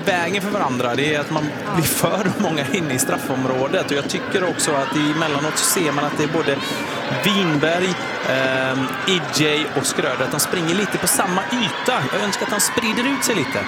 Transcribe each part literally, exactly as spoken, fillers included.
vägen för varandra. Det är att man ja. blir för många inne i straffområdet. Och jag tycker också att emellanåt så ser man att det är både Winberg, eh, E J och Skröder, att de springer lite på samma yta. Jag önskar att de sprider ut sig lite.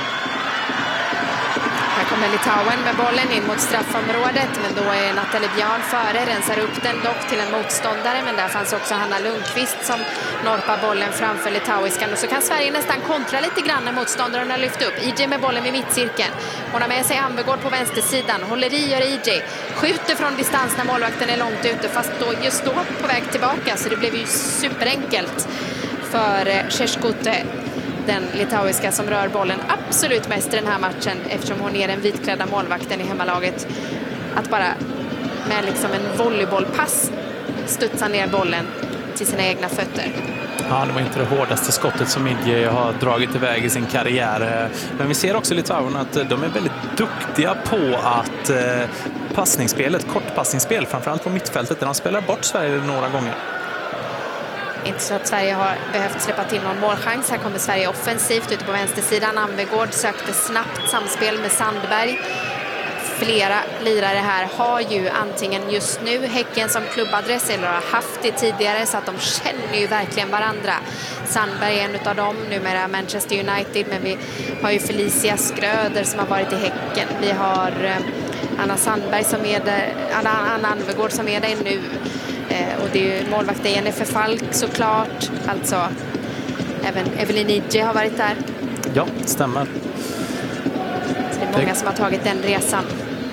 Här kommer Litauen med bollen in mot straffområdet, men då är Nathalie Björn före, rensar upp den dock till en motståndare, men där fanns också Hanna Lundqvist som norpar bollen framför litauiskan, och så kan Sverige nästan kontra lite grann när motståndaren har lyft upp. E J med bollen vid mittcirkeln, hon har med sig Ambegård på vänstersidan, håller i gör E J, skjuter från distans när målvakten är långt ute, fast då just då på väg tillbaka, så det blev ju superenkelt för Sherskote, den litauiska som rör bollen absolut mest i den här matchen, eftersom hon är den vitklädda målvakten i hemmalaget, att bara med liksom en volleybollpass studsa ner bollen till sina egna fötter. Ja, det var inte det hårdaste skottet som Midje har dragit iväg i sin karriär. Men vi ser också Litauen att de är väldigt duktiga på att passningsspelet, kortpassningsspel, framförallt på mittfältet, där de spelar bort Sverige några gånger. Inte så att Sverige har behövt släppa till någon målchans. Här kommer Sverige offensivt ute på vänstersidan. Ambegård sökte snabbt samspel med Sandberg. Flera lirare här har ju antingen just nu Häcken som klubbadress eller har haft det tidigare, så att de känner ju verkligen varandra. Sandberg är en av dem, numera Manchester United, men vi har ju Felicia Skröder som har varit i Häcken. Vi har Anna Sandberg som är där, Anna, Anna Ambegård som är där nu. Eh, och det är ju målvakten Jennifer Falk såklart. Alltså även Evelyn Idje har varit där. Ja, stämmer. Så det är många som har tagit den resan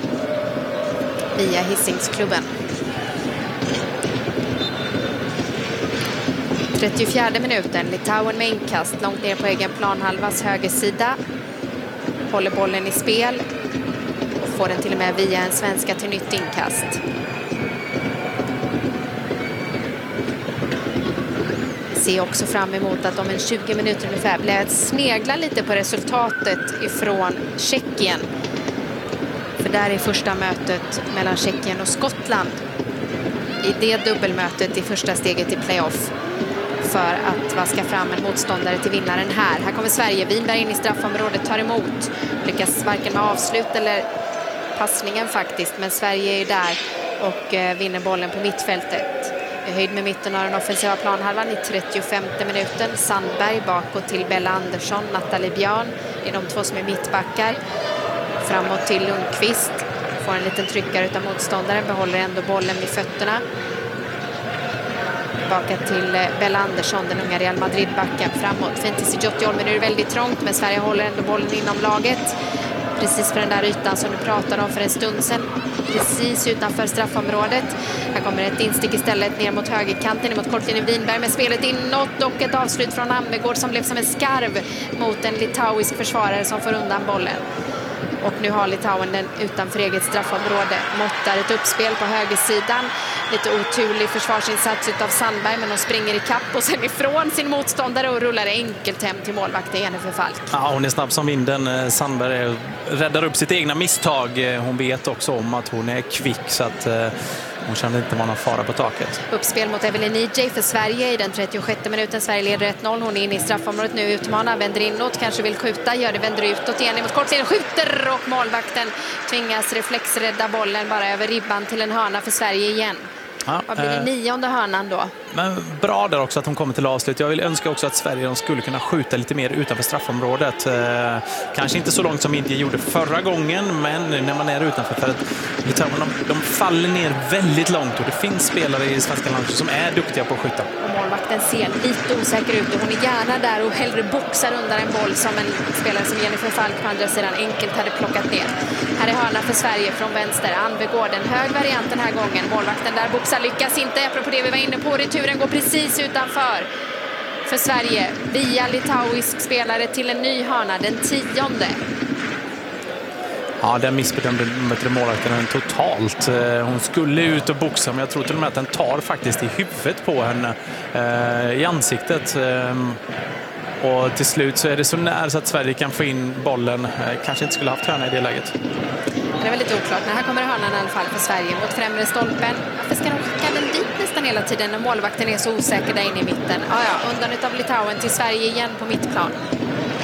via Hisingsklubben. trettiofjärde minuten, Litauen med inkast långt ner på egen planhalvas högersida. Håller bollen i spel och får den till och med via en svenska till nytt inkast. Ser också fram emot att om en tjugo minuter ungefär blir jag snegla lite på resultatet ifrån Tjeckien. För där är första mötet mellan Tjeckien och Skottland. I det dubbelmötet i första steget i playoff för att vaska fram en motståndare till vinnaren här. Här kommer Sverige, Winberg in i straffområdet, tar emot. Lyckas varken med avslut eller passningen faktiskt, men Sverige är där och vinner bollen på mittfältet. I höjd med mitten av den offensiva planhalvan i trettiofemte minuten. Sandberg bakåt till Bella Andersson, Nathalie Björn. Det är de två som är mittbackar. Framåt till Lundqvist. Får en liten tryckare utav motståndaren. Behåller ändå bollen vid fötterna. Tillbaka till Bella Andersson, den unga Real Madrid-backen. Framåt. Fint till Sijotjol, men nu är det väldigt trångt. Men Sverige håller ändå bollen inom laget. Precis för den där ytan som du pratade om för en stund sedan. Precis utanför straffområdet. Här kommer ett instick istället ner mot högerkanten, mot kortlinjen Winberg med spelet inåt och ett avslut från Ambegård som blev som en skarv mot en litauisk försvarare som får undan bollen. Och nu har Litauen den utanför eget straffområde. Måttar ett uppspel på högersidan. Lite oturlig försvarsinsats utav Sandberg, men de springer i kapp och sen ifrån sin motståndare och rullar enkelt hem till målvakten Jennifer Falk. Ja, hon är snabb som vinden. Sandberg räddar upp sitt egna misstag. Hon vet också om att hon är kvick, så att hon kände inte var någon fara på taket. Uppspel mot Evelyn Idje för Sverige i den trettiosjätte minuten. Sverige leder ett noll. Hon är inne i straffområdet nu, utmanar, vänder inåt, kanske vill skjuta, gör det, vänder utåt igen mot kortlinjen, skjuter och målvakten tvingas reflexrädda bollen bara över ribban till en hörna för Sverige igen. Ja, vad blir det, nionde hörnan då? Men bra där också att de kommer till avslut. Jag vill önska också att Sverige de skulle kunna skjuta lite mer utanför straffområdet. Eh, kanske inte så långt som Indien gjorde förra gången, men när man är utanför, för att de, de faller ner väldigt långt och det finns spelare i svenska landet som är duktiga på att skjuta. Och målvakten ser lite osäker ut och hon är gärna där och hellre boxar undan en boll som en spelare som Jennifer Falk på andra sidan enkelt hade plockat ner. Här är hörna för Sverige från vänster. Ambegård, en hög variant den här gången. Målvakten där boxar, lyckas inte. Apropå det vi var inne på, returen går precis utanför för Sverige via litauisk spelare till en ny hörna, den tionde. Ja, den missbedömde målvakten totalt. Hon skulle ut och boxa, men jag tror till och med att den tar faktiskt i huvudet på henne, eh, i ansiktet. Eh, och till slut så är det så nära så att Sverige kan få in bollen. Eh, kanske inte skulle haft hörna i det läget. Det är väldigt oklart. Men här kommer hörnan i alla fall för Sverige mot främre stolpen. Varför ska de skicka den dit nästan hela tiden när målvakten är så osäker där inne i mitten? Ja, ja, undan utav Litauen till Sverige igen på mittplan.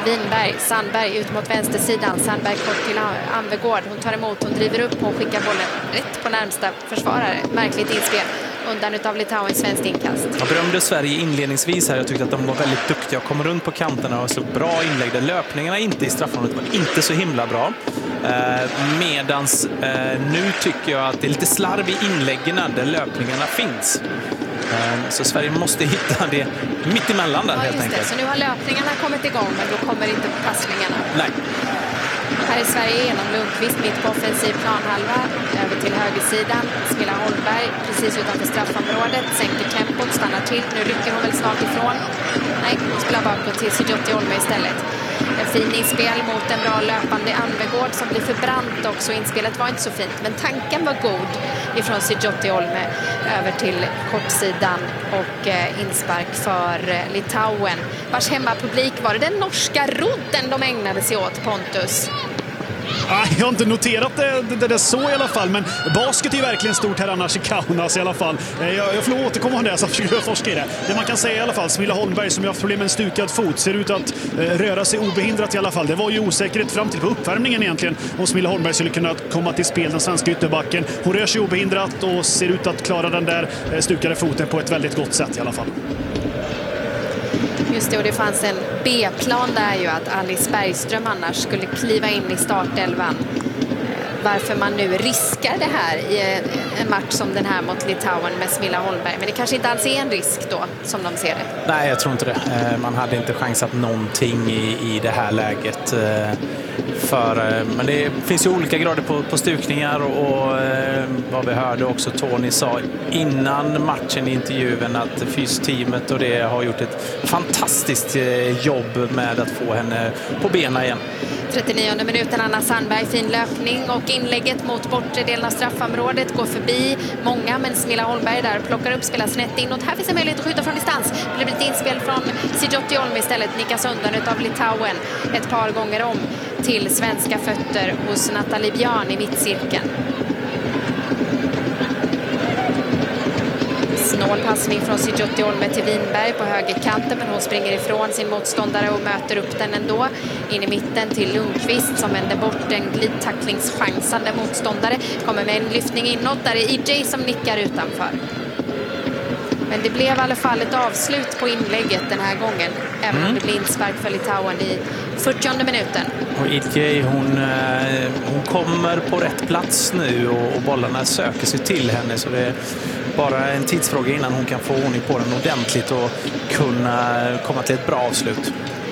Winberg, Sandberg ut mot vänstersidan. Sandberg kort till Anvegård. Hon tar emot, hon driver upp, hon skickar bollen rätt på närmsta försvarare. Märkligt inspel undan utav Litauens svenskt inkast. Jag berömde Sverige inledningsvis här. Jag tyckte att de var väldigt duktiga och kom runt på kanterna och så bra inlägg. Där löpningarna inte i straffområdet var inte så himla bra. Eh, medans eh, nu tycker jag att det är lite slarv i inläggen där löpningarna finns. Eh, så Sverige måste hitta det mitt emellan där, ja, helt enkelt. Så nu har löpningarna kommit igång, men då kommer inte passningarna. Nej. Här i Sverige genom Lundqvist mitt på offensiv planhalva. Över till högersidan. Smilla Holmberg precis utanför straffområdet. Sänker tempot, stannar till. Nu rycker hon väl snart ifrån. Nej, hon spelar bakåt till Sijotti Olme istället. En fin inspel mot en bra löpande Anvegård som blir förbrant också. Inspelet var inte så fint, men tanken var god ifrån Sijotti Olme över till kortsidan och eh, inspark för eh, Litauen. Vars hemmapublik var det den norska rodden de ägnade sig åt, Pontus. Jag har inte noterat det, det, det så i alla fall, men basket är verkligen stort här annars i Kaunas i alla fall. Jag, jag får återkomma om det, så försöker jag forska i det. Det man kan säga i alla fall, Smilla Holmberg som har problem med en stukad fot ser ut att eh, röra sig obehindrat i alla fall. Det var ju osäkerhet fram till på uppvärmningen egentligen om Smilla Holmberg skulle kunna komma till spel, den svenska ytterbacken. Hon rör sig obehindrat och ser ut att klara den där eh, stukade foten på ett väldigt gott sätt i alla fall. Just det, och det fanns en B-plan där ju att Alice Bergström annars skulle kliva in i startelvan. Varför man nu riskar det här i en match som den här mot Litauen med Smilla Holmberg. Men det kanske inte alls är en risk då, som de ser det. Nej, jag tror inte det. Man hade inte chansat någonting i, i det här läget. För, men det finns ju olika grader på, på stukningar och, och vad vi hörde också Tony sa innan matchen i intervjun att fysteamet och det har gjort ett fantastiskt jobb med att få henne på benen igen. trettionionde minuten, Anna Sandberg, fin löpning och inlägget mot bortre delen av straffområdet går förbi många, men Smilla Holmberg där plockar upp, spelar snett inåt. Här finns en möjlighet att skjuta från distans. Det blir ett inspel från Sijotti Olme istället, nickas undan utav Litauen ett par gånger om till svenska fötter hos Nathalie Björn i mittcirkeln. Snål passning från Sijotti Olme till Winberg på högerkanten, men hon springer ifrån sin motståndare och möter upp den ändå. In i mitten till Lundqvist som vänder bort en glidtacklingschansande motståndare. Kommer med en lyftning inåt, där är E J som nickar utanför. Men det blev i alla fall ett avslut på inlägget den här gången, även mm. om det blir inspark för Litauen i fyrtionde minuten. Och E J, hon, hon kommer på rätt plats nu och, och bollarna söker sig till henne, så det är bara en tidsfråga innan hon kan få ordning på den ordentligt och kunna komma till ett bra avslut.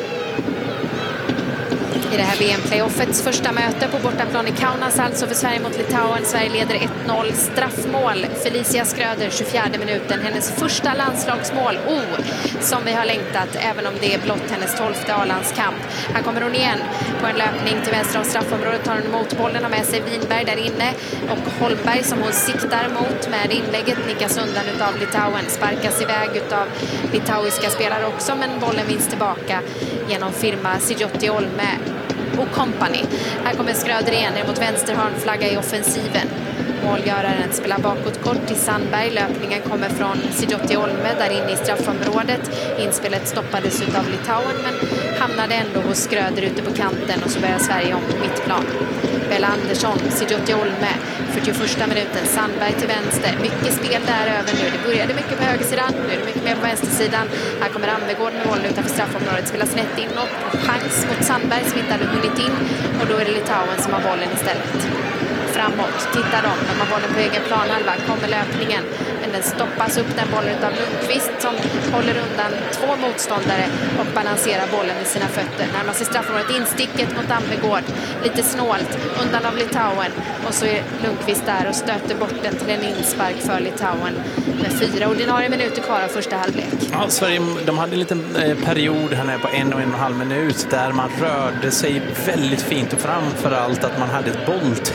I det här V M-playoffets första möte på bortaplan i Kaunas, alltså för Sverige mot Litauen. Sverige leder ett noll. Straffmål. Felicia Skröder, tjugofjärde minuten. Hennes första landslagsmål. Oh, som vi har längtat, även om det är blott hennes tolfte A-landskamp. Här kommer hon igen på en löpning till vänster om straffområdet. Tar hon emot bollen och med sig Winberg där inne. Och Holmberg som hon siktar mot med inlägget nickas undan utav Litauen. Sparkas iväg utav litauiska spelare också, men bollen vinns tillbaka genom firma Sijotti Olme och company. Här kommer Skröder igen ner mot vänster hörnflagga i offensiven. Målgöraren spelar bakåt kort till Sandberg. Löpningen kommer från Sijotti Olme där inne i straffområdet. Inspelet stoppades utav Litauen, men hamnade ändå hos Skröder ute på kanten, och så börjar Sverige om på mittplan. Bella Andersson, Sijotti Olme, fyrtioförsta minuten. Sandberg till vänster. Mycket spel där över nu. Det började mycket på högersidan, nu är det mycket mer på vänstersidan. Här kommer Anvegård med bollen utanför straffområdet. Spelar snett inåt. Chans mot Sandberg som inte hade hunnit in, och då är det Litauen som har bollen istället. Framåt, tittar de, de har bollen på egen planhalva, kommer löpningen, men den stoppas upp den bollen av Lundqvist som håller undan två motståndare och balanserar bollen med sina fötter. Närmar sig straffområdet, insticket mot Anvegård, lite snålt undan av Litauen, och så är Lundqvist där och stöter bort den till en inspark för Litauen med fyra ordinarie minuter kvar av första halvlek. Ja, Sverige, de hade en liten eh, period här på en och en och en halv minut där man rörde sig väldigt fint, och framförallt att man hade ett bolltempo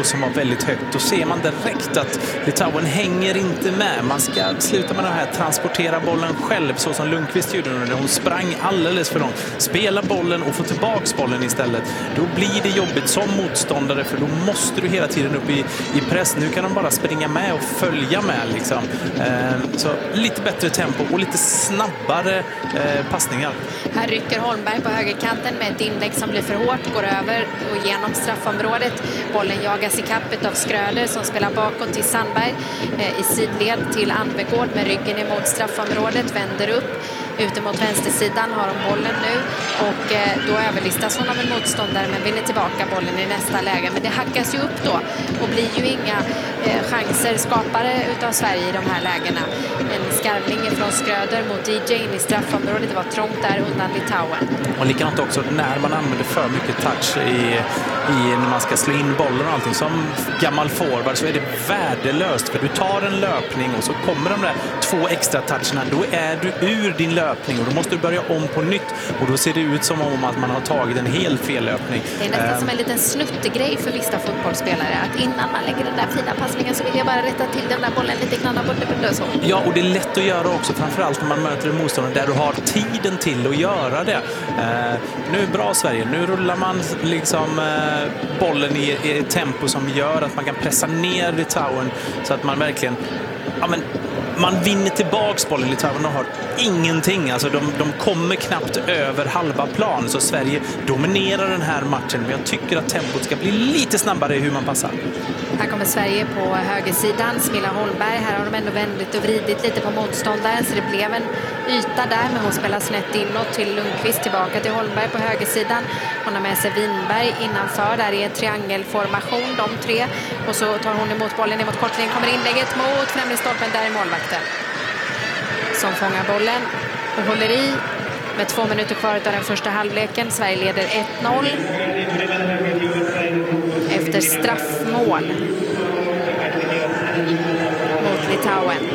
som var väldigt högt. Då ser man direkt att Litauen hänger inte med. Man ska sluta med det här, transportera bollen själv så som Lundqvist gjorde när hon sprang alldeles för långt. Spela bollen och få tillbaks bollen istället. Då blir det jobbigt som motståndare, för då måste du hela tiden upp i, i press. Nu kan de bara springa med och följa med liksom. Eh, så lite bättre tempo och lite snabbare eh, passningar. Här rycker Holmberg på högerkanten med ett inlägg som blir för hårt, går över och genom straffområdet. Bollen jagas i kappet av Skröder som spelar bakåt till Sandberg eh, i sidled till Anvegård med ryggen emot straffområdet, vänder upp. Ute mot vänstersidan har de bollen nu och eh, då överlistas hon av en motståndare men vinner tillbaka bollen i nästa läge. Men det hackas ju upp då och blir ju inga eh, chanser skapare utav Sverige i de här lägena. En skarvning från Skröder mot D J in i straffområdet. Det var trångt där undan Litauen. Och likadant också när man använder för mycket touch i, i när man ska slå in bollen och allting. Som gammal forward så är det värdelöst, för du tar en löpning och så kommer de där två extra toucherna. Då är du ur din löpning och då måste du börja om på nytt och då ser det ut som om att man har tagit en hel fel löpning. Det är nästan um, som en liten snuttegrej för vissa fotbollsspelare att innan man lägger den där fina passningen så vill jag bara rätta till den där bollen lite grann bort och så. Ja, och det är lätt att göra också, framförallt när man möter en motståndare där du har tiden till att göra det. Uh, nu är bra Sverige, nu rullar man liksom uh, bollen i, i ett tempo som gör att man kan pressa ner Litauen så att man verkligen ja, men man vinner tillbaks bollen. Litauen har ingenting. Alltså de, de kommer knappt över halva plan. Så Sverige dominerar den här matchen. Men jag tycker att tempot ska bli lite snabbare i hur man passar. Här kommer Sverige på högersidan. Smilla Holmberg. Här har de ändå vändit och vridit lite på motståndaren. Så det blev en yta där. Men hon spelar snett inåt till Lundqvist. Tillbaka till Holmberg på högersidan. Hon har med sig Winberg innanför. Där är en triangelformation. De tre. Och så tar hon emot bollen emot kortlinjen. Kommer inlägget mot främre stolpen. Där i målvakten. Som fångar bollen och håller i med två minuter kvar av den första halvleken. Sverige leder ett noll efter straffmål mot Litauen.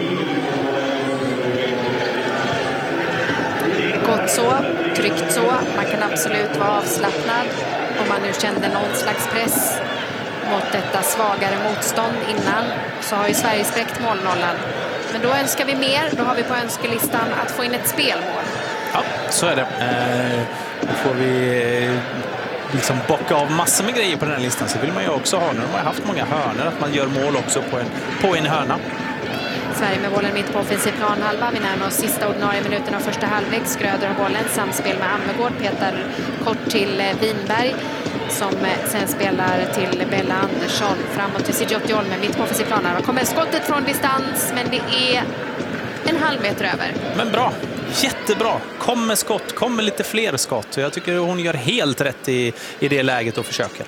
Gott så, tryggt så. Man kan absolut vara avslappnad om man nu kände någon slags press mot detta svagare motstånd innan. Så har ju Sverige spräckt målnollan. Men då önskar vi mer. Då har vi på önskelistan att få in ett spelmål. Ja, så är det. Eh, då får vi eh, liksom bocka av massor med grejer på den här listan. Så vill man ju också ha, när de har haft många hörnor, att man gör mål också på en, på en hörna. Sverige med bollen mitt på offensiv planhalva. Vi närmar oss sista ordinarie minuten av första halvlek. Skröder har bollen. Samspel med Anvegård. Petar kort till Winberg. Som sen spelar till Bella Andersson. Framåt till Sidjotti Olme. Mitt på offensiv planhalva. Kommer skottet från distans. Men det är en halv meter över. Men bra. Jättebra. Kommer skott. Kommer lite fler skott. Jag tycker hon gör helt rätt i, i det läget och försöker.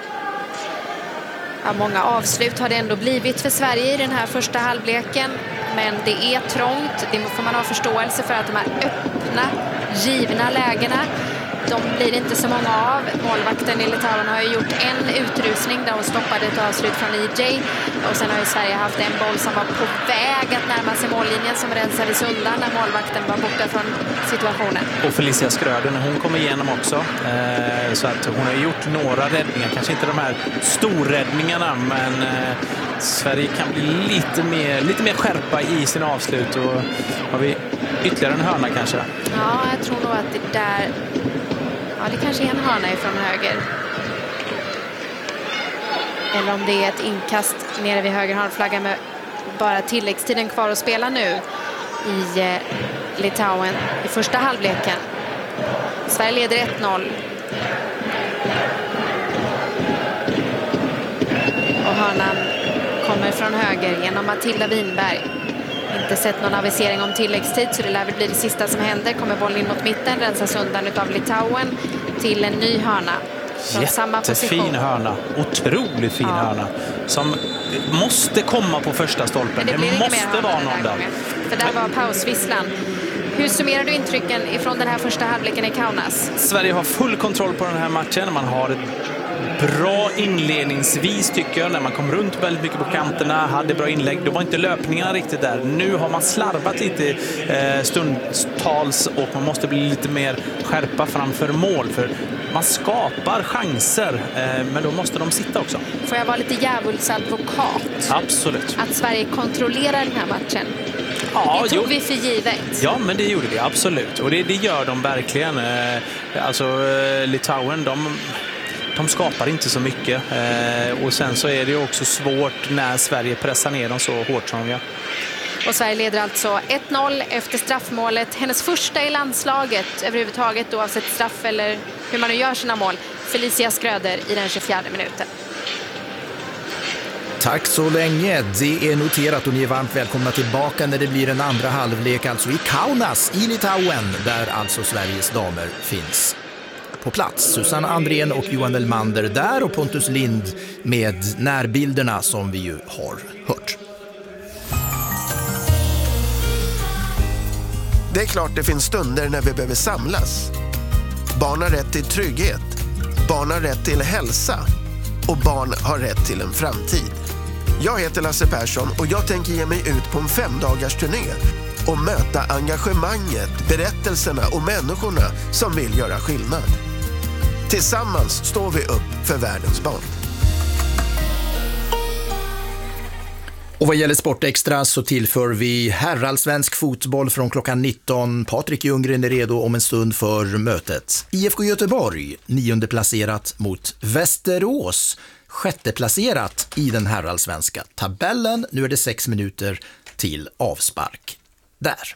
Ja, många avslut har det ändå blivit för Sverige i den här första halvleken. Men det är trångt. Det får man ha förståelse för att de här öppna, givna lägena, de blir inte så många av. Målvakten i Litauen har ju gjort en utrusning där hon stoppade ett avslut från E J. Och sen har ju Sverige haft en boll som var på väg att närma sig mållinjen som rensades undan när målvakten var borta från situationen. Och Felicia Skröder, när hon kommer igenom också. Eh, så att hon har gjort några räddningar. Kanske inte de här storräddningarna, men eh, Sverige kan bli lite mer, lite mer skärpa i sina avslut. Och har vi ytterligare en hörna kanske? Ja, jag tror nog att det där... Ja, det kanske är en hörna ifrån höger. Eller om det är ett inkast nere vid höger hörnflagga med bara tilläggstiden kvar att spela nu i eh, Litauen i första halvleken. Sverige leder ett noll. Och hörnan kommer från höger genom Matilda Winberg. Inte sett någon avisering om tilläggstid, så det lär väl bli det sista som händer. Kommer bollen in mot mitten, rensas undan av Litauen till en ny hörna. Från samma position. Jättefin hörna. Otroligt fin ja. hörna. Som måste komma på första stolpen. Men det, det måste vara någon där. För där var pausvisslan. Hur summerar du intrycken ifrån den här första halvleken i Kaunas? Sverige har full kontroll på den här matchen. Man har ett bra inledningsvis tycker jag, när man kom runt väldigt mycket på kanterna, hade bra inlägg. Då var inte löpningarna riktigt där. Nu har man slarvat lite eh, stundtals och man måste bli lite mer skärpa framför mål, för man skapar chanser, eh, men då måste de sitta också. Får jag vara lite djävulsadvokat? Absolut. Att Sverige kontrollerar den här matchen. Ja, det tog jo. vi för givet. Ja, men det gjorde vi absolut. Och det, det gör de verkligen. Eh, alltså eh, Litauen, de... De skapar inte så mycket eh, och sen så är det ju också svårt när Sverige pressar ner dem så hårt som de gör. Och Sverige leder alltså ett noll efter straffmålet. Hennes första i landslaget överhuvudtaget, oavsett straff eller hur man nu gör sina mål. Felicia Skröder i den tjugofjärde minuten. Tack så länge. Det är noterat och ni är varmt välkomna tillbaka när det blir en andra halvlek, alltså i Kaunas i Litauen, där alltså Sveriges damer finns på plats. Susanne Andrén och Johan Elmander där och Pontus Lind med närbilderna som vi ju har hört. Det är klart det finns stunder när vi behöver samlas. Barn har rätt till trygghet. Barn har rätt till hälsa. Och barn har rätt till en framtid. Jag heter Lasse Persson och jag tänker ge mig ut på en femdagars turné och möta engagemanget, berättelserna och människorna som vill göra skillnad. Tillsammans står vi upp för världens barn. Och vad gäller Sportextra så tillför vi herrallsvensk fotboll från klockan nitton. Patrik Ljunggren är redo om en stund för mötet. I F K Göteborg, nionde placerat mot Västerås, sjätte placerat i den herrallsvenska tabellen. Nu är det sex minuter till avspark där.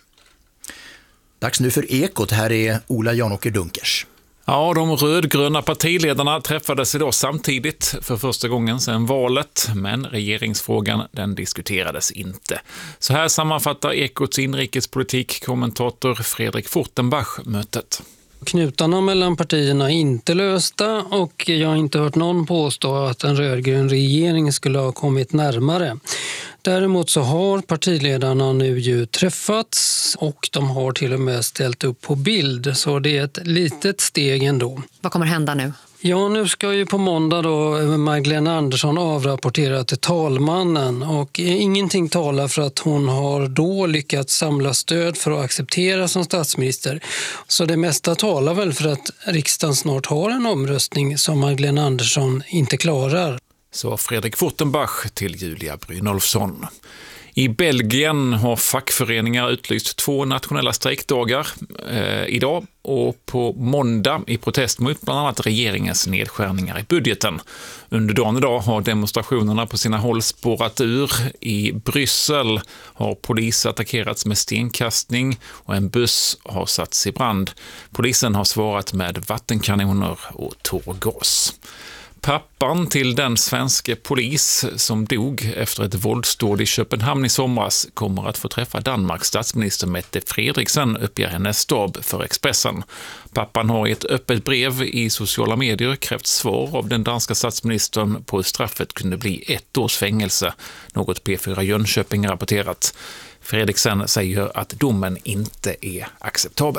Dags nu för Ekot. Här är Ola Janåker Dunkers. Ja, de rödgröna partiledarna träffades idag samtidigt för första gången sedan valet, men regeringsfrågan den diskuterades inte. Så här sammanfattar Ekots inrikespolitik-kommentator Fredrik Fortenbach mötet. Knutarna mellan partierna är inte lösta och jag har inte hört någon påstå att en rödgrön regering skulle ha kommit närmare. Däremot så har partiledarna nu ju träffats och de har till och med ställt upp på bild, så det är ett litet steg ändå. Vad kommer hända nu? Ja, nu ska ju på måndag då Magdalena Andersson avrapportera till talmannen och ingenting talar för att hon har då lyckats samla stöd för att acceptera som statsminister. Så det mesta talar väl för att riksdagen snart har en omröstning som Magdalena Andersson inte klarar. Så Fredrik Fortenbach till Julia Brynolfsson. I Belgien har fackföreningar utlyst två nationella strejkdagar eh, idag och på måndag i protest mot bland annat regeringens nedskärningar i budgeten. Under dagen idag har demonstrationerna på sina håll spårat ur. I Bryssel har polis attackerats med stenkastning och en buss har satts i brand. Polisen har svarat med vattenkanoner och tårgas. Pappan till den svenska polis som dog efter ett våldsdåd i Köpenhamn i somras kommer att få träffa Danmarks statsminister Mette Frederiksen, uppger hennes stab för Expressen. Pappan har i ett öppet brev i sociala medier krävt svar av den danska statsministern på hur straffet kunde bli ett års fängelse, något P fyra Jönköping rapporterat. Frederiksen säger att domen inte är acceptabel.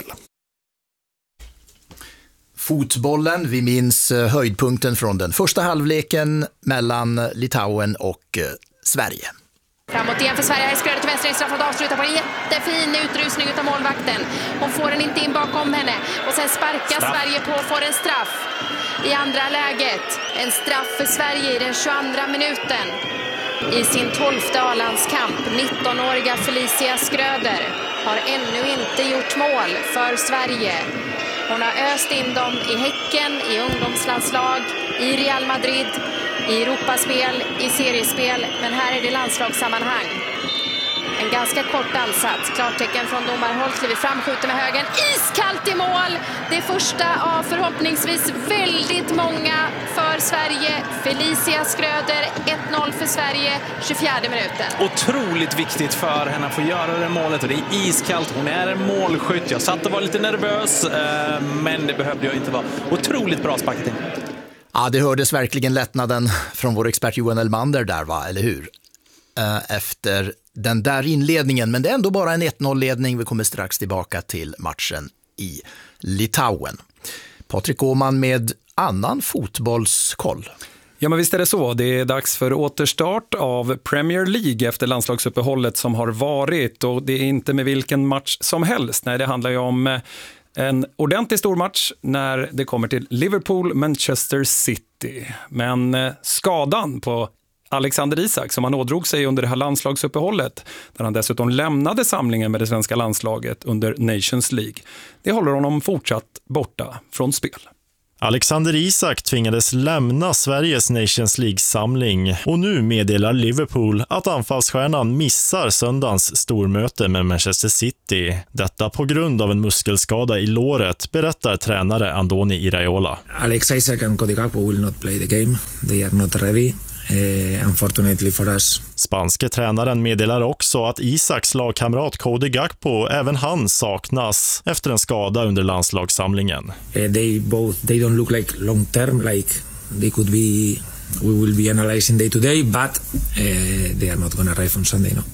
Fotbollen, vi minns höjdpunkten från den första halvleken mellan Litauen och Sverige. Framåt igen för Sverige. Skröder till vänster i straffat avslutar på en jättefin utrusning av målvakten. Hon får den inte in bakom henne. Och sen sparkar straff. Sverige på och får en straff i andra läget. En straff för Sverige i den tjugoandra minuten. I sin tolfte A-landskamp, nittonåriga Felicia Skröder har ännu inte gjort mål för Sverige. Hon har öst in dem i Häcken, i ungdomslandslag, i Real Madrid, i Europaspel, i seriespel. Men här är det landslagssammanhang. En ganska kort ansats. Klartecken från domarhåll. Kliver fram, skjuter med högen. Iskallt i mål! Det första av förhoppningsvis väldigt många för Sverige. Felicia Skröder, ett noll för Sverige, tjugofjärde minuten. Otroligt viktigt för henne att få göra det målet. Och det är iskallt. Hon är en målskytt. Jag satt och var lite nervös, men det behövde jag inte vara. Otroligt bra sparkat in. Ja, det hördes verkligen lättnaden från vår expert Johan Elmander där, va? Eller hur? Efter den där inledningen, men det är ändå bara en ett noll-ledning. Vi kommer strax tillbaka till matchen i Litauen. Patrik Åhman med annan fotbollskoll. Ja, men visst är det så. Det är dags för återstart av Premier League efter landslagsuppehållet som har varit, och det är inte med vilken match som helst. Nej, det handlar ju om en ordentlig stor match när det kommer till Liverpool-Manchester City. Men skadan på Alexander Isak som han ådrog sig under det här landslagsuppehållet, där han dessutom lämnade samlingen med det svenska landslaget under Nations League, det håller honom fortsatt borta från spel. Alexander Isak tvingades lämna Sveriges Nations League-samling och nu meddelar Liverpool att anfallsstjärnan missar söndagens stormöte med Manchester City. Detta på grund av en muskelskada i låret, berättar tränare Andoni Iraola. Alex Isak and Cody Gakpo will not play the game. They are not ready. Uh, unfortunately for us. Spanske tränaren meddelar också att Isaks lagkamrat Cody Gakpo, även han saknas efter en skada under landslagssamlingen. Uh, they both they don't look like long term, like they could be. We will be analyzing day to day, but uh, they are not going to arrive on Sunday, no.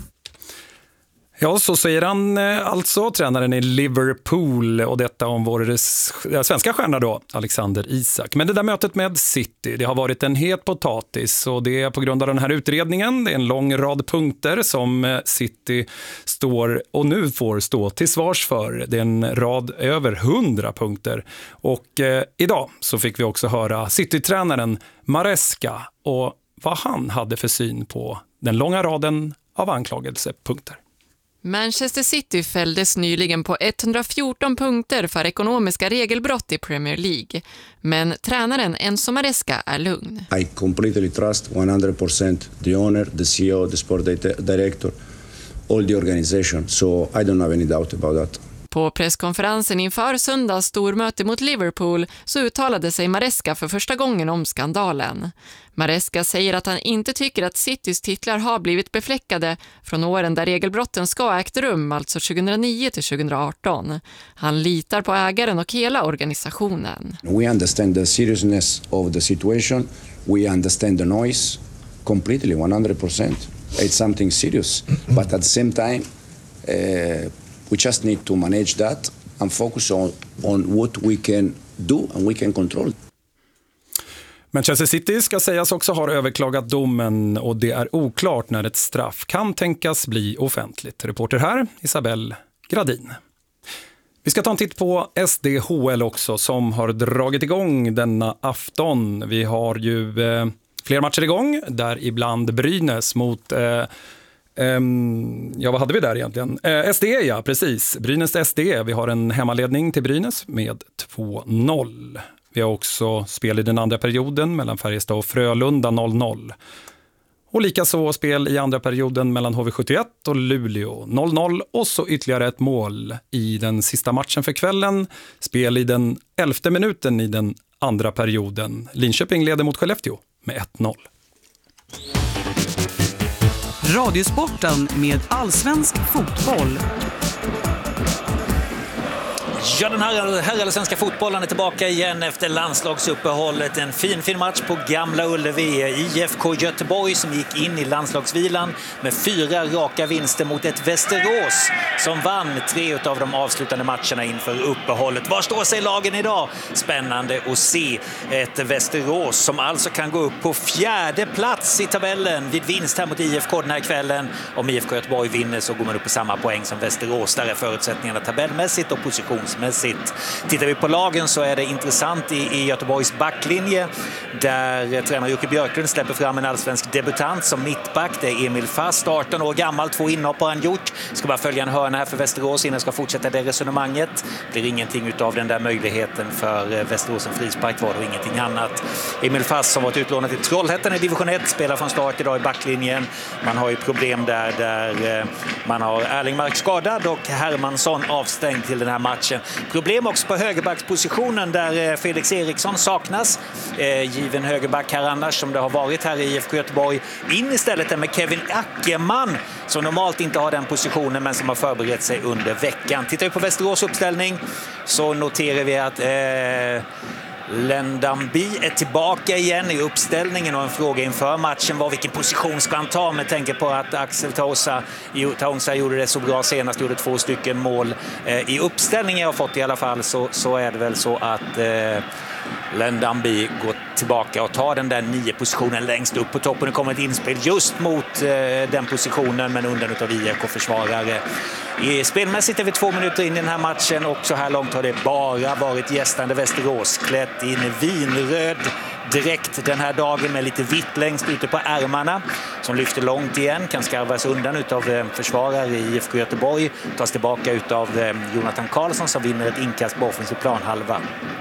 Ja, så säger han alltså, tränaren i Liverpool, och detta om vår svenska stjärna då, Alexander Isak. Men det där mötet med City, det har varit en het potatis, och det är på grund av den här utredningen. Det är en lång rad punkter som City står och nu får stå till svars för. Det är en rad över hundra punkter. Och eh, idag så fick vi också höra City-tränaren Maresca och vad han hade för syn på den långa raden av anklagelsepunkter. Manchester City fälldes nyligen på etthundrafjorton punkter för ekonomiska regelbrott i Premier League. Men tränaren Enzo Maresca är lugn. I completely trust one hundred percent the owner, the C E O, the sport director, all the organization. So I don't have any doubt about that. På presskonferensen inför söndags stormöte mot Liverpool så uttalade sig Maresca för första gången om skandalen. Maresca säger att han inte tycker att Citys titlar har blivit befläckade från åren där regelbrotten ska ha ägt rum, alltså tjugohundranio till tjugohundraarton. Han litar på ägaren och hela organisationen. We understand the seriousness of the situation. We understand the noise completely, one hundred percent. It's something serious. But at the same time, uh, we just need to manage that and focus on, on what we can do and we can control. Manchester City ska sägas också har överklagat domen, och det är oklart när ett straff kan tänkas bli offentligt. Reporter här, Isabelle Gradin. Vi ska ta en titt på S D H L också, som har dragit igång denna afton. Vi har ju eh, fler matcher igång, där ibland Brynäs mot... Eh, Um, ja, vad hade vi där egentligen? Uh, S D, ja, precis. Brynäs S D. Vi har en hemmaledning till Brynäs med två noll. Vi har också spel i den andra perioden mellan Färjestad och Frölunda noll noll. Och likaså spel i andra perioden mellan H V sjuttioett och Luleå noll noll. Och så ytterligare ett mål i den sista matchen för kvällen. Spel i den elfte minuten i den andra perioden. Linköping leder mot Skellefteå med ett noll. Radiosporten med allsvensk fotboll. Ja, den här, här eller svenska fotbollen är tillbaka igen efter landslagsuppehållet. En fin, fin match på Gamla Ullevi. I F K Göteborg som gick in i landslagsvilan med fyra raka vinster mot ett Västerås som vann tre av de avslutande matcherna inför uppehållet. Var står sig lagen idag? Spännande att se. Ett Västerås som alltså kan gå upp på fjärde plats i tabellen vid vinst här mot I F K den här kvällen. Om I F K Göteborg vinner så går man upp på samma poäng som Västerås. Där är förutsättningarna tabellmässigt och positions mässigt. Tittar vi på lagen så är det intressant i, i Göteborgs backlinje där tränare Jocke Björklund släpper fram en allsvensk debutant som mittback. Det är Emil Fast, arton år gammal, två inhopp har han gjort. Ska bara följa en hörna här för Västerås innan ska fortsätta det resonemanget. Blir ingenting utav den där möjligheten för Västerås en frispark var det ingenting annat. Emil Fast som varit utlånad till Trollhättan i division ett spelar från start idag i backlinjen. Man har ju problem där där man har Erlingmark skadad och Hermansson avstängd till den här matchen. Problem också på högerbackspositionen där Felix Eriksson saknas. Eh, given högerback här annars som det har varit här i I F K Göteborg. In istället med Kevin Ackerman som normalt inte har den positionen men som har förberett sig under veckan. Tittar vi på Västerås uppställning så noterar vi att eh, Lendambi är tillbaka igen i uppställningen och en fråga inför matchen var vilken position ska han ta, med tänker på att Axel Tausa, Tausa gjorde det så bra senast, gjorde två stycken mål. Eh, I uppställningen jag har fått i alla fall så, så är det väl så att eh, Lendambi går tillbaka och tar den där nio positionen längst upp på toppen. Det kommer ett inspel just mot eh, den positionen men undan utav I F K-försvarare. I spelmässigt är vi två minuter in i den här matchen och så här långt har det bara varit gästande Västerås klätt in vinröd direkt den här dagen med lite vitt längst ute på ärmarna som lyfter långt igen, kan skarvas undan utav försvarare i I F K Göteborg, tas tillbaka utav Jonathan Karlsson som vinner ett inkast på offensiv planhalva.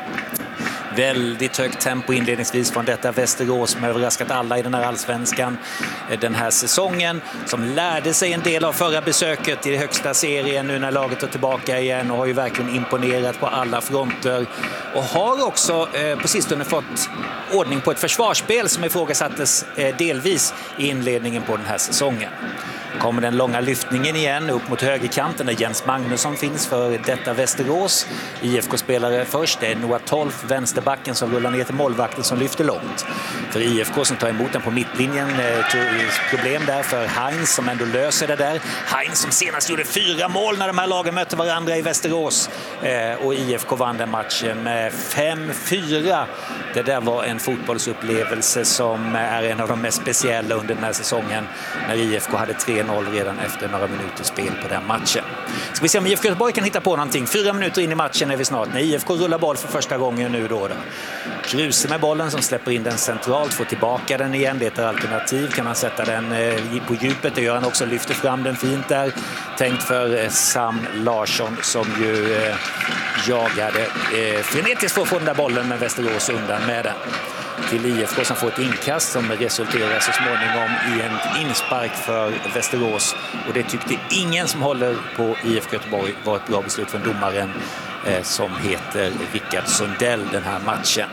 Väldigt högt tempo inledningsvis från detta Västerås som överraskat alla i den här allsvenskan den här säsongen, som lärde sig en del av förra besöket i högsta serien nu när laget är tillbaka igen och har ju verkligen imponerat på alla fronter och har också eh, på sistone fått ordning på ett försvarsspel som ifrågasattes eh, delvis i inledningen på den här säsongen. Kommer den långa lyftningen igen upp mot högerkanten där Jens Magnusson finns för detta Västerås. I F K-spelare först, det är Noah Tolf, vänsterbacken som rullar ner till målvakten som lyfter långt. För I F K som tar emot den på mittlinjen, problem där för Heinz som ändå löser det där. Heinz som senast gjorde fyra mål när de här lagen mötte varandra i Västerås. Och I F K vann den matchen med fem fyra. Det där var en fotbollsupplevelse som är en av de mest speciella under den här säsongen när I F K hade tre noll redan efter några minuter spel på den matchen. Ska vi se om I F K Göteborg kan hitta på någonting. Fyra minuter in i matchen är vi snart när I F K rullar boll för första gången nu då. då. Kruse med bollen som släpper in den centralt, får tillbaka den igen. Det är ett alternativ. Kan han sätta den eh, på djupet? Det gör han också, lyfter fram den fint där. Tänkt för eh, Sam Larsson som ju eh, jagade eh, frenetiskt för att få den där bollen med Västerås undan med den. Till I F K som får ett inkast som resulterar så småningom i en inspark för Västerås. Och det tyckte ingen som håller på I F K Göteborg var ett bra beslut från domaren eh, som heter Rickard Sundell den här matchen.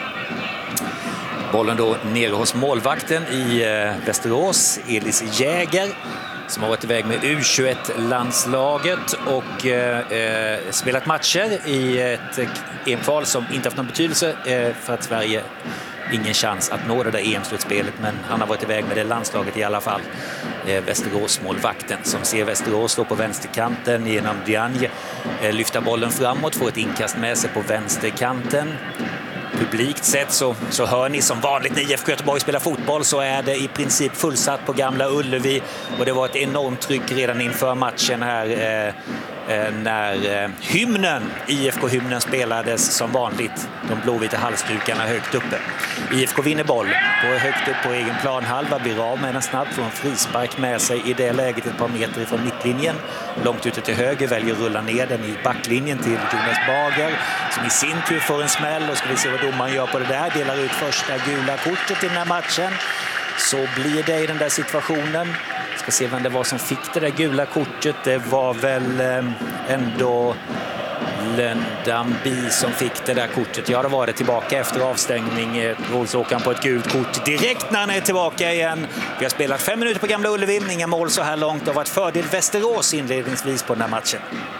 Bollen då nere hos målvakten i eh, Västerås, Elis Jäger, som har varit iväg med U tjugoett-landslaget och eh, spelat matcher i ett E M-kval som inte haft någon betydelse eh, för att Sverige ingen chans att nå det där E M-slutspelet, men han har varit iväg med det landslaget i alla fall. Eh, Västerås-målvakten som ser Västerås stå på vänsterkanten genom Diagne, eh, lyfta bollen framåt, får ett inkast med sig på vänsterkanten. Publikt sett så, så hör ni som vanligt när I F K Göteborg spelar fotboll så är det i princip fullsatt på Gamla Ullevi och det var ett enormt tryck redan inför matchen här eh, eh, när eh, hymnen, I F K-hymnen spelades som vanligt, de blåvita halsdukarna högt uppe. I F K vinner boll på högt upp på egen planhalva, blir av med den snabbt, får en frispark med sig i det läget ett par meter ifrån mittlinjen. Långt ute till höger väljer att rulla ner den i backlinjen till Jonas Bager som i sin tur får en smäll och ska vi se vad domaren gör på det där. Delar ut första gula kortet i den här matchen. Så blir det i den där situationen. Ska se vem det var som fick det där gula kortet. Det var väl ändå Lendambi som fick det där kortet. Ja, det var det tillbaka efter avstängning. Rolsåkan på ett gult kort direkt när han är tillbaka igen. Vi har spelat fem minuter på Gamla Ullevi. Inga mål så här långt. Det har varit fördel Västerås inledningsvis på den här matchen.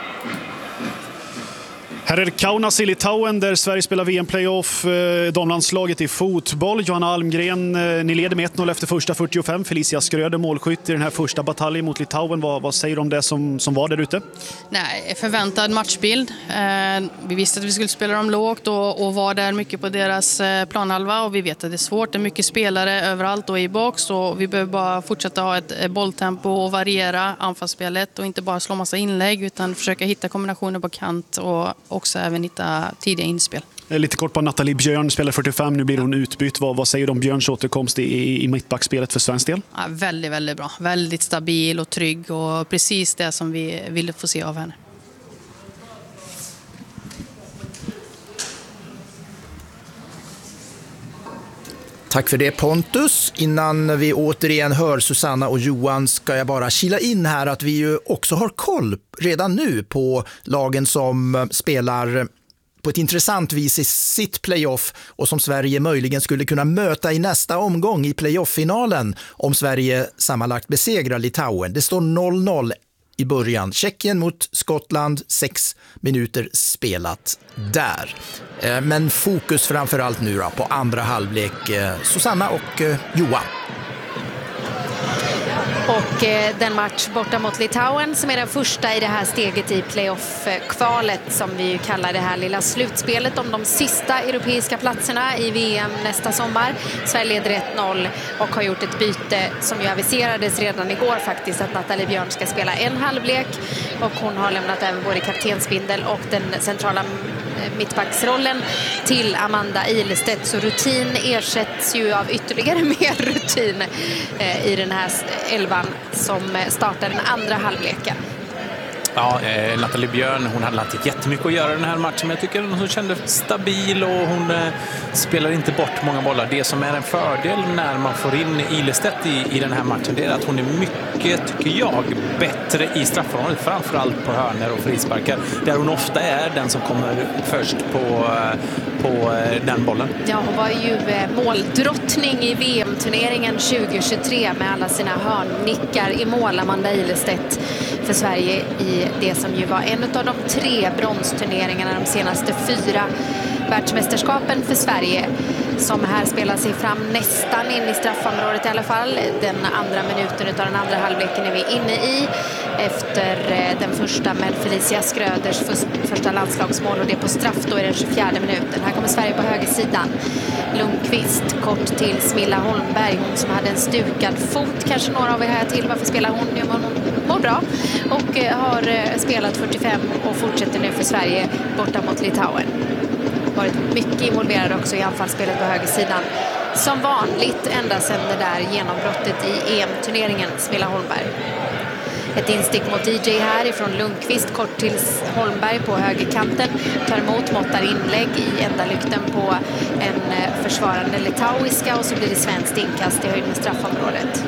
Här är det Kaunas i Litauen där Sverige spelar V M-playoff, eh, damlandslaget i fotboll. Johanna Almgren, eh, ni leder med ett noll efter första fyrtiofem. Felicia Skröder målskytt i den här första bataljen mot Litauen. Vad, vad säger du om det som, som var där ute? Nej, förväntad matchbild. Eh, vi visste att vi skulle spela dem lågt och, och var där mycket på deras eh, planhalva och vi vet att det är svårt. Det är mycket spelare överallt och i box så vi behöver bara fortsätta ha ett eh, bolltempo och variera anfallsspelet och inte bara slå massa inlägg utan försöka hitta kombinationer på kant och också även hitta tidiga inspel. Lite kort på Nathalie Björn, spelar fyrtiofem, nu blir hon utbytt. Vad, vad säger du om Björns återkomst i, i mittbackspelet för svensk del? Ja, väldigt, väldigt bra. Väldigt stabil och trygg och precis det som vi ville få se av henne. Tack för det Pontus. Innan vi återigen hör Susanna och Johan ska jag bara kila in här att vi ju också har koll redan nu på lagen som spelar på ett intressant vis i sitt playoff och som Sverige möjligen skulle kunna möta i nästa omgång i playoff-finalen om Sverige sammanlagt besegrar Litauen. Det står noll noll i början. Tjeckien mot Skottland, sex minuter spelat där. Men fokus framförallt nu då på andra halvlek. Susanna och Johan. Och eh, den match borta mot Litauen som är den första i det här steget i playoff-kvalet som vi ju kallar det här lilla slutspelet om de sista europeiska platserna i V M nästa sommar. Sverige leder ett noll och har gjort ett byte som ju aviserades redan igår faktiskt, att Nathalie Björn ska spela en halvlek, och hon har lämnat även både kaptensbindel och den centrala mittbacksrollen till Amanda Ilestedt, så rutin ersätts ju av ytterligare mer rutin eh, i den här elvan som startar den andra halvleken. Ja, eh, Nathalie Björn, hon hade inte jättemycket att göra den här matchen, men jag tycker hon kände stabil och hon eh, spelar inte bort många bollar. Det som är en fördel när man får in Ilestedt i, i den här matchen, det är att hon är mycket, tycker jag, bättre i straffområdet, framförallt på hörnor och frisparkar, där hon ofta är den som kommer först på, på den bollen. Ja, hon var ju måldrottning i V M-turneringen tjugo tjugotre med alla sina hörnnickar i mål, Amanda Ilestedt, för Sverige i det som ju var en av de tre bronsturneringarna de senaste fyra världsmästerskapen för Sverige, som här spelar sig fram nästan in i straffområdet i alla fall. Den andra minuten av den andra halvleken är vi inne i efter den första med Felicia Skröders första landslagsmål, och det på straff då i den tjugofjärde minuten. Här kommer Sverige på högersidan. Lundqvist kort till Smilla Holmberg, hon som hade en stukad fot, kanske några av er här till. Varför spelar hon? Jo, hon mår bra och har spelat fyrtiofem och fortsätter nu för Sverige borta mot Litauen. Varit mycket involverad också i anfallsspelet på högersidan. Som vanligt ända sedan det där genombrottet i E M-turneringen, Smilla Holmberg. Ett instick mot D J här ifrån Lundqvist kort till Holmberg på högerkanten. Tar emot, måttar inlägg i ändalykten på en försvarande litauiska, och så blir det svenskt inkast i höjd med straffområdet.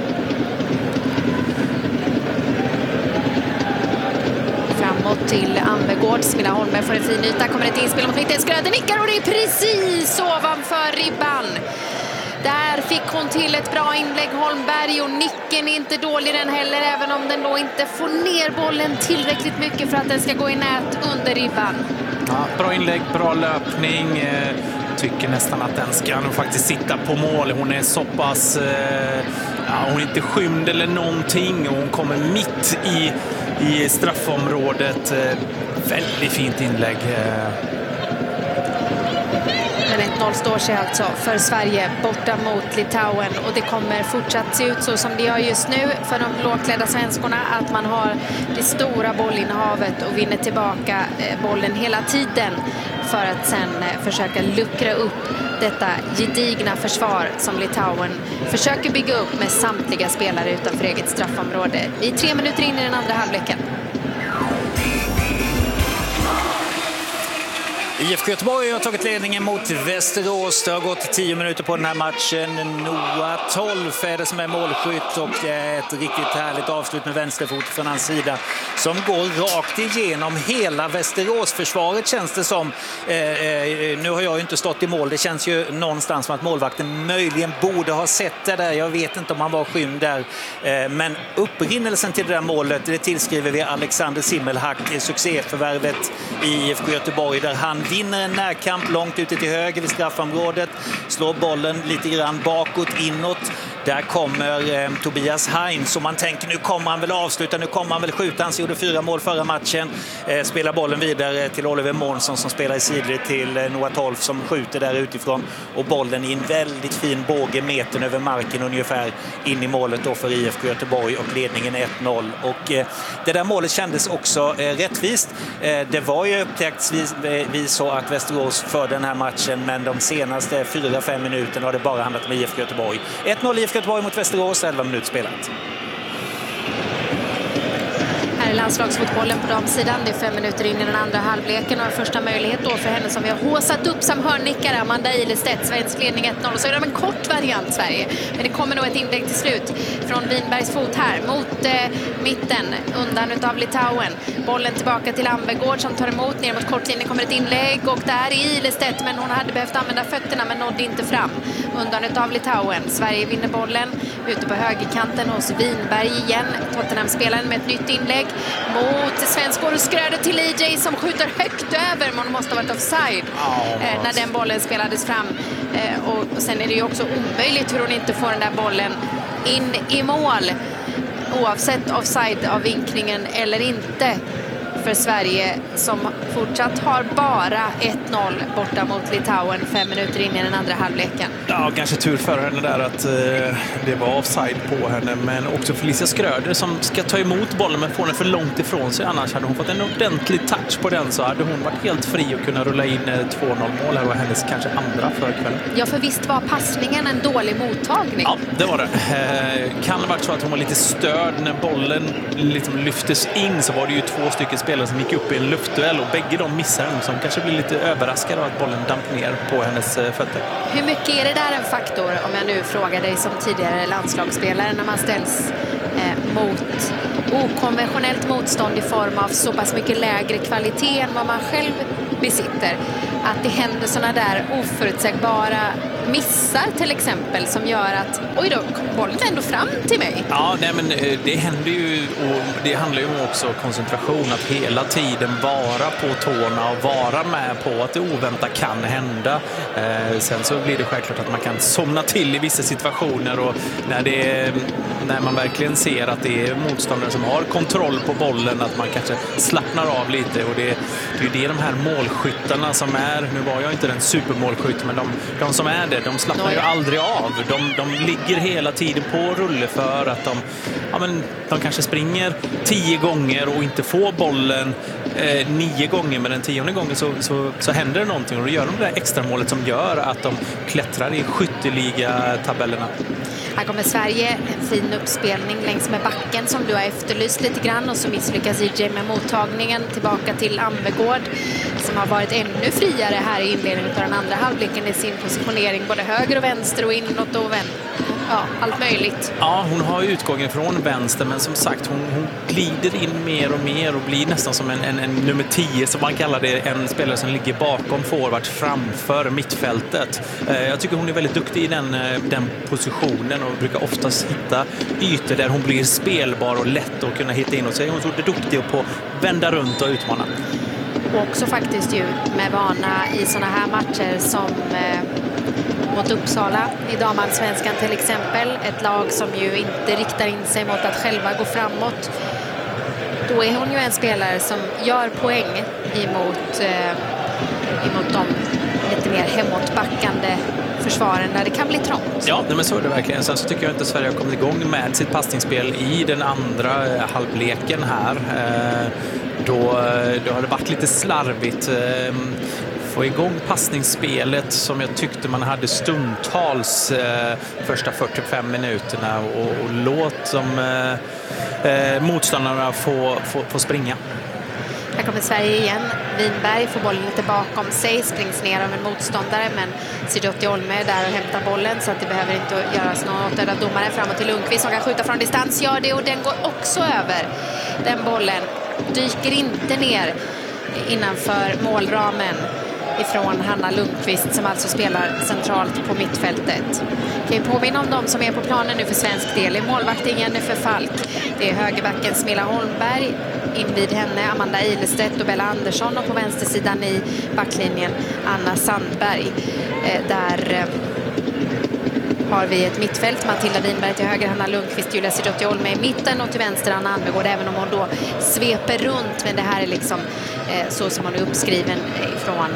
Framåt till Ambegård. Smilla Holmberg får en fin yta. Kommer ett inspel mot mitten. Skröder nickar och det är precis ovanför ribban. Där fick hon till ett bra inlägg, Holmberg, och nicken är inte dålig den heller, även om den då inte får ner bollen tillräckligt mycket för att den ska gå i nät under ribban. Ja, bra inlägg, bra löpning. Eh, tycker nästan att den ska nog faktiskt sitta på mål. Hon är så pass... Eh, ja, hon är inte skymd eller någonting, och hon kommer mitt i, i straffområdet. Eh, väldigt fint inlägg. Eh. Men ett noll står sig alltså för Sverige borta mot Litauen, och det kommer fortsatt se ut så som det gör just nu för de blåklädda svenskorna, att man har det stora bollinnehavet och vinner tillbaka bollen hela tiden för att sen försöka luckra upp detta gedigna försvar som Litauen försöker bygga upp med samtliga spelare utanför eget straffområde. Vi är tre minuter in i den andra halvleken. I F K Göteborg har tagit ledningen mot Västerås. Det har gått tio minuter på den här matchen. Noah Tolf är det som är målskytt, och det är ett riktigt härligt avslut med vänsterfot från hans sida som går rakt igenom hela Västerås-försvaret, känns det som. Eh, eh, nu har jag ju inte stått i mål. Det känns ju någonstans som att målvakten möjligen borde ha sett det där. Jag vet inte om han var skymd där. Eh, men upprinnelsen till det där målet, det tillskriver vi Alexander Simmelhack, succéförvärvet i F K Göteborg, där han vinner en närkamp långt ute till höger vid straffområdet, slår bollen lite grann bakåt, inåt. Där kommer eh, Tobias Heinz, som man tänker nu kommer han väl avsluta, nu kommer han väl skjuta. Han gjorde fyra mål förra matchen. Eh, spelar bollen vidare till Oliver Månsson som spelar i sidled till eh, Noah Tolf som skjuter där utifrån. Och bollen i en väldigt fin båge, metern över marken ungefär, in i målet då för I F K Göteborg, och ledningen är ett noll. Och eh, det där målet kändes också eh, rättvist. Eh, det var ju upptäcktsvis eh, så att Västerås för den här matchen, men de senaste fyra fem minuterna har det bara handlat om I F K Göteborg. ett noll I F K Göteborg mot Västerås, elva minuter spelat. Här är landslagsfotbollen på damsidan. Det är fem minuter in i den andra halvleken, och första möjlighet då för henne som vi har håsat upp som hörnnickare, Amanda Ilestedt. Svensk ledning ett noll, och så är det en kort variant Sverige. Men det kommer nog ett inlägg till slut från Winbergs fot här mot eh, mitten, undan utav Litauen. Bollen tillbaka till Ambegård som tar emot, ner mot kortlinjen kommer ett inlägg, och där är Ilestedt, men hon hade behövt använda fötterna men nådde inte fram. skymundan av Litauen. Sverige vinner bollen ute på högerkanten hos Winberg igen. Tottenham-spelaren med ett nytt inlägg mot svenskor och skröder till E J som skjuter högt över. Man måste ha varit offside oh, eh, när den bollen spelades fram. Eh, och, och sen är det ju också omöjligt hur hon inte får den där bollen in i mål. Oavsett offside av vinklingen eller inte för Sverige som fortsatt har bara ett noll borta mot Litauen fem minuter in i den andra halvleken. Ja, kanske tur för henne där att eh, det var offside på henne, men också Felicia Skröder som ska ta emot bollen men får den för långt ifrån sig. Annars hade hon fått en ordentlig touch på den så hade hon varit helt fri och kunna rulla in eh, två noll mål. Här var hennes kanske andra för kvällen. Ja, för visst var passningen en dålig mottagning? Ja, det var det. Eh, kan det varit så att hon var lite störd när bollen liksom lyftes in, så var det ju två stycken spelare som gick upp i en luftduell och bägge de missade den, som kanske blir lite överraskade av att bollen damp ner på hennes eh, fötter. Hur mycket är det där en faktor, om jag nu frågar dig som tidigare landslagsspelare, när man ställs eh, mot okonventionellt motstånd i form av så pass mycket lägre kvalitet än vad man själv besitter, att det händer sådana där oförutsägbara missar till exempel som gör att oj då, kom bollen ändå fram till mig. Ja, nej, men det händer ju, och det handlar ju om också koncentration, att hela tiden vara på tårna och vara med på att det oväntat kan hända. Eh, sen så blir det självklart att man kan somna till i vissa situationer, och när, det, när man verkligen ser att det är motståndare som har kontroll på bollen, att man kanske slappnar av lite, och det, det är ju det de här målskyttarna som är, nu var jag inte den supermålskytt, men de, de som är det, de slappnar ju aldrig av. De, de ligger hela tiden på rulle för att de, ja, men, de kanske springer tio gånger och inte får bollen eh, nio gånger, men den tionde gången så, så, så händer det någonting, och då gör de det där extra målet som gör att de klättrar i skytteliga-tabellerna. Här kommer Sverige, en fin uppspelning längs med backen som du har efterlyst lite grann, och så misslyckas E J med mottagningen tillbaka till Ambegård som har varit ännu friare här i inledningen av den andra halvleken i sin positionering, både höger och vänster och inåt och vänster. Ja, allt möjligt. Ja, hon har utgången från vänster, men som sagt, hon, hon glider in mer och mer och blir nästan som en, en, en nummer tio, som man kallar det, en spelare som ligger bakom forward framför mittfältet. Eh, jag tycker hon är väldigt duktig i den, den positionen och brukar oftast hitta ytor där hon blir spelbar och lätt att kunna hitta in, och så är hon så duktig på att vända runt och utmana. Och också faktiskt ju med vana i såna här matcher som eh, mot Uppsala i damallsvenskan till exempel, ett lag som ju inte riktar in sig mot att själva gå framåt. Då är hon ju en spelare som gör poäng emot, eh, emot de lite mer hemåtbackande försvaren där det kan bli trångt. Ja, men så är det verkligen. Sen så tycker jag inte att Sverige har kommit igång med sitt passningsspel i den andra halvleken här. Då, då har det varit lite slarvigt. Få igång passningsspelet som jag tyckte man hade stundtals eh, första fyrtiofem minuterna, och, och låt de eh, motståndarna få, få, få springa. Här kommer Sverige igen. Winberg får bollen lite bakom sig, springs ner av en motståndare, men Sidoti Olme är där och hämtar bollen, så att det behöver inte göras något åt det. Domaren framåt till Lundqvist som kan skjuta från distans, gör det, och den går också över. Den bollen dyker inte ner innanför målramen ifrån Hanna Lundqvist, som alltså spelar centralt på mittfältet. Kan ju påminna om de som är på planen nu för svensk del. I målvakten Jennifer Falk. Det är högerbacken Smilla Holmberg. Invid henne Amanda Ilestedt och Bella Andersson, och på vänstersidan i backlinjen Anna Sandberg. Eh, där eh, har vi ett mittfält. Matilda Winberg till höger, Hanna Lundqvist, Julia Sidoti Olme i mitten, och till vänster Anna Ambegård, även om hon då sveper runt. Men det här är liksom eh, så som hon är uppskriven ifrån,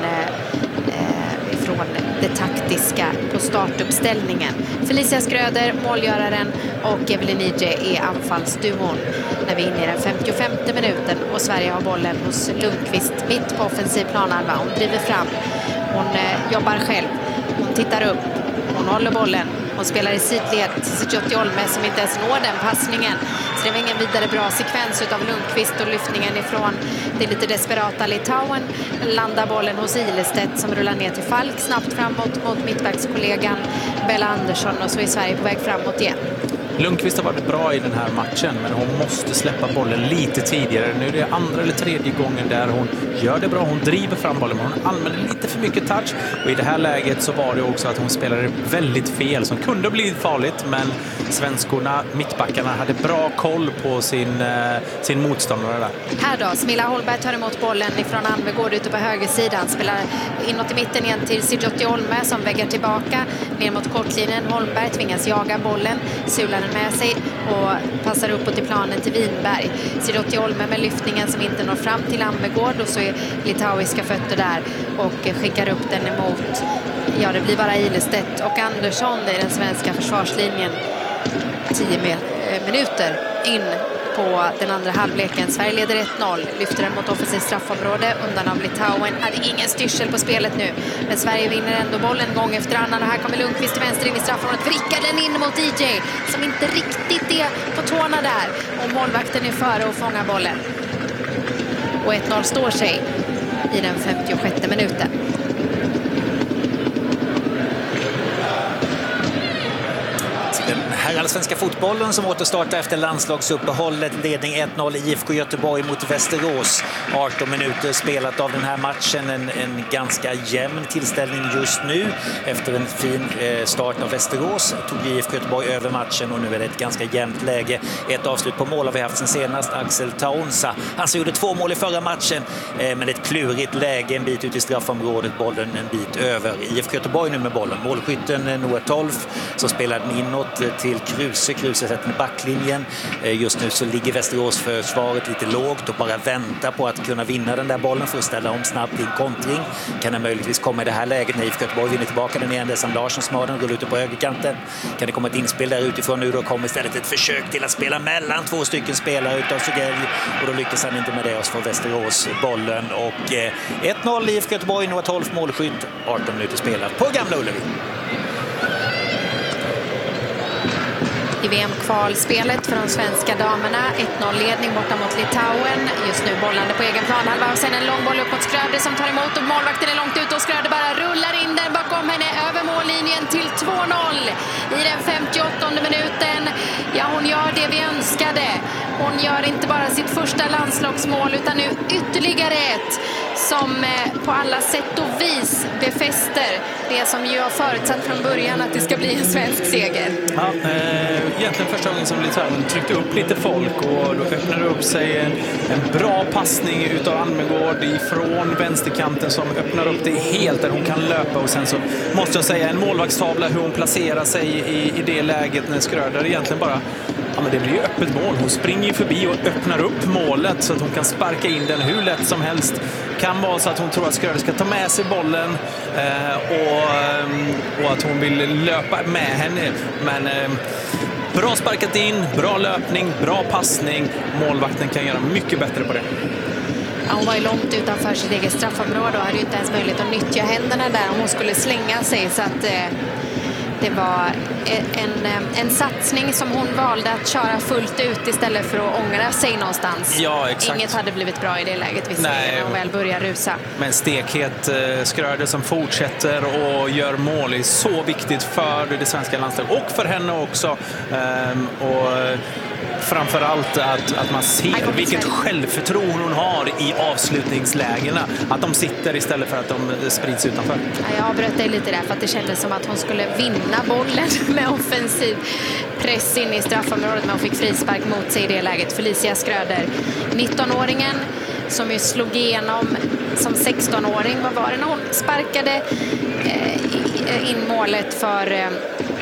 eh, ifrån det taktiska på startuppställningen. Felicia Skröder, målgöraren, och Evelyn E J är anfallsduon när vi är inne i den femtiofemte minuten, och Sverige har bollen hos Lundqvist mitt på offensiv planhalva. Hon driver fram, hon eh, jobbar själv, hon tittar upp, hon håller bollen. Hon spelar i sidled till Sidoti Olme som inte ens når den passningen. Så det var ingen vidare bra sekvens utav Lundqvist, och lyftningen ifrån det lite desperata Litauen. Landar bollen hos Ilestedt som rullar ner till Falk snabbt framåt mot mittbackskollegan Bella Andersson, och så är Sverige på väg framåt igen. Lundqvist har varit bra i den här matchen, men hon måste släppa bollen lite tidigare. Nu är det andra eller tredje gången där hon gör det bra. Hon driver fram bollen, men hon använder lite för mycket touch. Och i det här läget så var det också att hon spelade väldigt fel, som kunde bli farligt, men svenskorna, mittbackarna, hade bra koll på sin, sin motståndare där. Här då, Smilla Holmberg tar emot bollen ifrån Anvegård ute på högersidan. Spelar inåt i mitten igen till Sijotti Olme som väggar tillbaka ner mot kortlinjen. Holmberg tvingas jaga bollen, sular den med sig och passar uppåt i planen till Winberg. Sijotti Olme med lyftningen som inte når fram till Anvegård, och så är litauiska fötter där och skickar upp den emot, ja det blir bara Ilestedt och Andersson i den svenska försvarslinjen. Tio minuter in på den andra halvleken. Sverige leder ett noll, lyfter den mot offensivt straffområde undan av Litauen. Hade ingen styrsel på spelet nu, men Sverige vinner ändå bollen gång efter annan, och här kommer Lundqvist till vänster in i straffområdet, vrickar den in mot D J som inte riktigt är på tårna där, och målvakten är före och fångar bollen. Och ett noll står sig i den femtiosjätte minuten. Den allsvenska fotbollen som återstartar efter landslagsuppehållet. Ledning ett noll I F K Göteborg mot Västerås. arton minuter spelat av den här matchen. En, en ganska jämn tillställning just nu. Efter en fin eh, start av Västerås tog I F K Göteborg över matchen, och nu är det ett ganska jämnt läge. Ett avslut på mål har vi haft sen senast, Axel Taonsa. Han som gjorde två mål i förra matchen, eh, men ett klurigt läge en bit ut i straffområdet, bollen en bit över. I F K Göteborg nu med bollen. Målskytten Noah Tolf som spelar den inåt till Kruse. Kruse sätter med backlinjen. Just nu så ligger Västerås försvaret lite lågt och bara väntar på att kunna vinna den där bollen för att ställa om snabbt i en kontring. Kan det möjligtvis komma i det här läget när I F K Göteborg vinner tillbaka den igen. Det är Sam Larsson som har den, rullar ute på högerkanten. Kan det komma ett inspel där utifrån nu, då kommer istället ett försök till att spela mellan två stycken spelare utav Sugelj, och då lyckas han inte med det, och så får Västerås bollen. Och ett noll I F K Göteborg, Noah Tolf målskytt, arton minuter spelat på Gamla Ullevi. I V M-kvalspelet för de svenska damerna. ett noll-ledning borta mot Litauen. Just nu bollande på egen planhalva, och sen en lång boll upp mot Skröder som tar emot, och målvakten är långt ut, och Skröder bara rullar in den bakom henne över mållinjen till två noll i den femtioåttonde minuten. Ja, hon gör det vi önskade. Hon gör inte bara sitt första landslagsmål, utan nu ytterligare ett som på alla sätt och vis befäster det som ju har förutsatt från början att det ska bli en svensk seger. Ja, eh, egentligen första gången som Litauen tryckte upp lite folk, och då öppnade upp sig en, en bra passning utav Almegård ifrån vänsterkanten som öppnar upp det helt där hon kan löpa, och sen så måste jag säga en målvaktstavla hur hon placerar sig i, i det läget när Skröder egentligen bara, ja men det blir ju öppet mål. Hon springer ju förbi och öppnar upp målet så att hon kan sparka in den hur lätt som helst. Kan vara så att hon tror att Skröder ska ta med sig bollen eh, och, och att hon vill löpa med henne. Men eh, bra sparkat in, bra löpning, bra passning. Målvakten kan göra mycket bättre på det. Ja, hon var ju långt utanför sitt eget straffområde och hade ju inte ens möjlighet att nyttja händerna där om hon skulle slänga sig, så att eh, det var en, en satsning som hon valde att köra fullt ut istället för att ångra sig någonstans. Ja, exakt. Inget hade blivit bra i det läget visserligen när hon väl börjar rusa. Men stekhet eh, Skröder som fortsätter och gör mål är så viktigt för det svenska landslaget och för henne också. Ehm, och framförallt att, att man ser vilket självförtroende hon har i avslutningslägena. Att de sitter istället för att de sprids utanför. Ja, jag avbröt dig lite där för att det kändes som att hon skulle vinna bollen med offensiv press in i straffområdet, men hon fick frispark mot sig i det läget. Felicia Skröder, nittonåringen som ju slog igenom som sextonåring. Vad var det när hon sparkade eh, in målet för eh,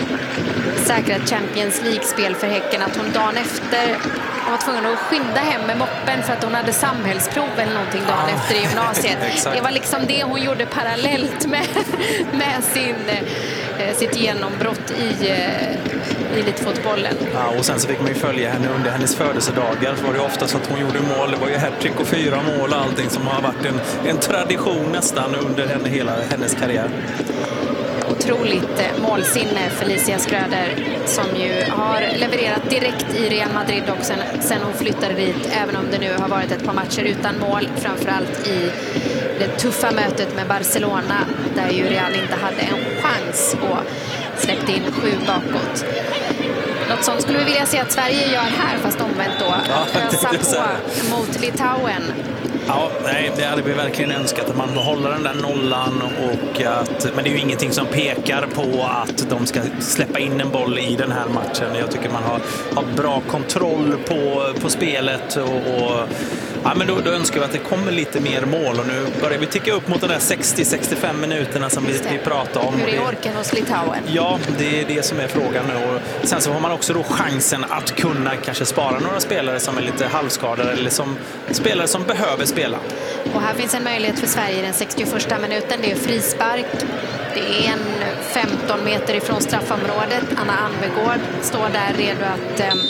säkrat Champions League-spel för Häcken, att hon dagen efter var tvungen att skynda hem med moppen för att hon hade samhällsprov eller någonting dagen ah, efter i gymnasiet. Det var liksom det hon gjorde parallellt med, med sin, eh, sitt genombrott i eh, elitfotbollen. Ja, och sen så fick man ju följa henne under hennes födelsedagar. Så var det ofta så att hon gjorde mål. Det var ju hattrick och fyra mål och allting som har varit en, en tradition nästan under henne, hela hennes karriär. Otroligt målsinne Felicia Skröder, som ju har levererat direkt i Real Madrid också sen, sen hon flyttade dit, även om det nu har varit ett par matcher utan mål, framförallt i det tuffa mötet med Barcelona där ju Real inte hade en chans och släppte in sju bakåt. Något sånt skulle vi vilja se att Sverige gör här, fast omvänt då. Ja, Ösa det är så på här. mot Litauen. Ja, nej, det hade vi verkligen önskat, att man behåller den där nollan. Och att, men det är ju ingenting som pekar på att de ska släppa in en boll i den här matchen. Jag tycker man har, har bra kontroll på, på spelet. Och, och, ja, men då, då önskar vi att det kommer lite mer mål. Och nu börjar vi ticka upp mot de där sextio till sextiofem minuterna som vi, vi pratar om. Hur är orken hos Litauen? Ja, det är det som är frågan nu. Och sen så har man också då chansen att kunna kanske spara några spelare som är lite halvskadade eller som spelare som behöver spela. Och här finns en möjlighet för Sverige i den sextioförsta minuten. Det är frispark. Det är en femton meter ifrån straffområdet. Anna Anvegård står där redo att eh,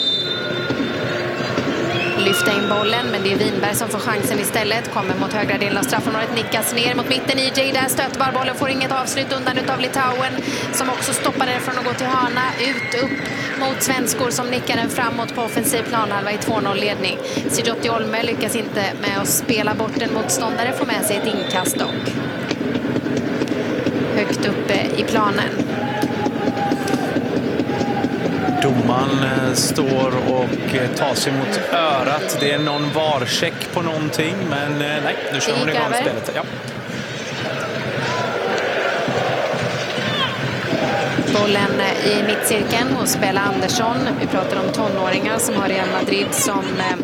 lyfta in bollen, men det är Winberg som får chansen istället. Kommer mot högra delen av straffområdet, nickas ner mot mitten. I J där stöter bara bollen, får inget avslut undan utav Litauen som också stoppar den från att gå till hörna. Ut, upp mot svenskor som nickar den framåt på offensiv planhalva i två noll-ledning. Sijotti Olme lyckas inte med att spela bort en motståndare, får med sig ett inkast dock. Högt uppe i planen. Domaren står och tar sig mot örat. Det är någon varcheck på någonting, men nej, nu kör hon igång spelet. Ja. Bollen i mittcirkeln hos Bella Andersson. Vi pratar om tonåringar som har Real Madrid som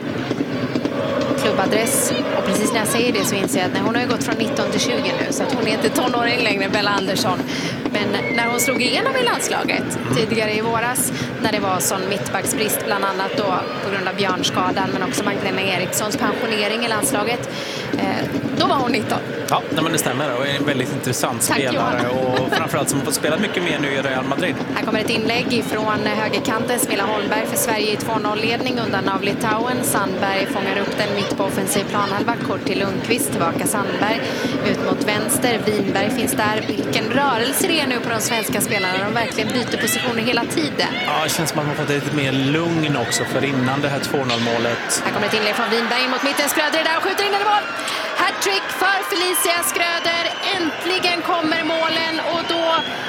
klubbadress. Och precis när jag säger det så inser jag att nej, hon har ju gått från nitton till tjugo nu, så att hon är inte tonåring längre, Bella Andersson. Men när hon slog igenom i landslaget tidigare i våras, när det var sån mittbacksbrist bland annat då på grund av björnskadan, men också Magdalena Erikssons pensionering i landslaget, eh, då var hon nitton. Ja, men det stämmer. Och är en väldigt intressant Tack, spelare. Johanna. Och framförallt som har fått spela mycket mer nu i Real Madrid. Här kommer ett inlägg från högerkanten. Smilla Holmberg för Sverige i två noll-ledning undan av Litauen. Sandberg fångar upp den mitt på offensiv planhalva. Kort till Lundqvist, tillbaka Sandberg. Ut mot vänster. Winberg finns där. Vilken rörelse det är nu på de svenska spelarna. De verkligen byter positioner hela tiden. Ja, det känns som att man har fått lite mer lugn också för innan det här två noll-målet. Här kommer ett inlägg från Winberg mot mitten. Schröder där och skjuter in den i mål. Hattrick för Felicia Schröder. Äntligen kommer målen, och då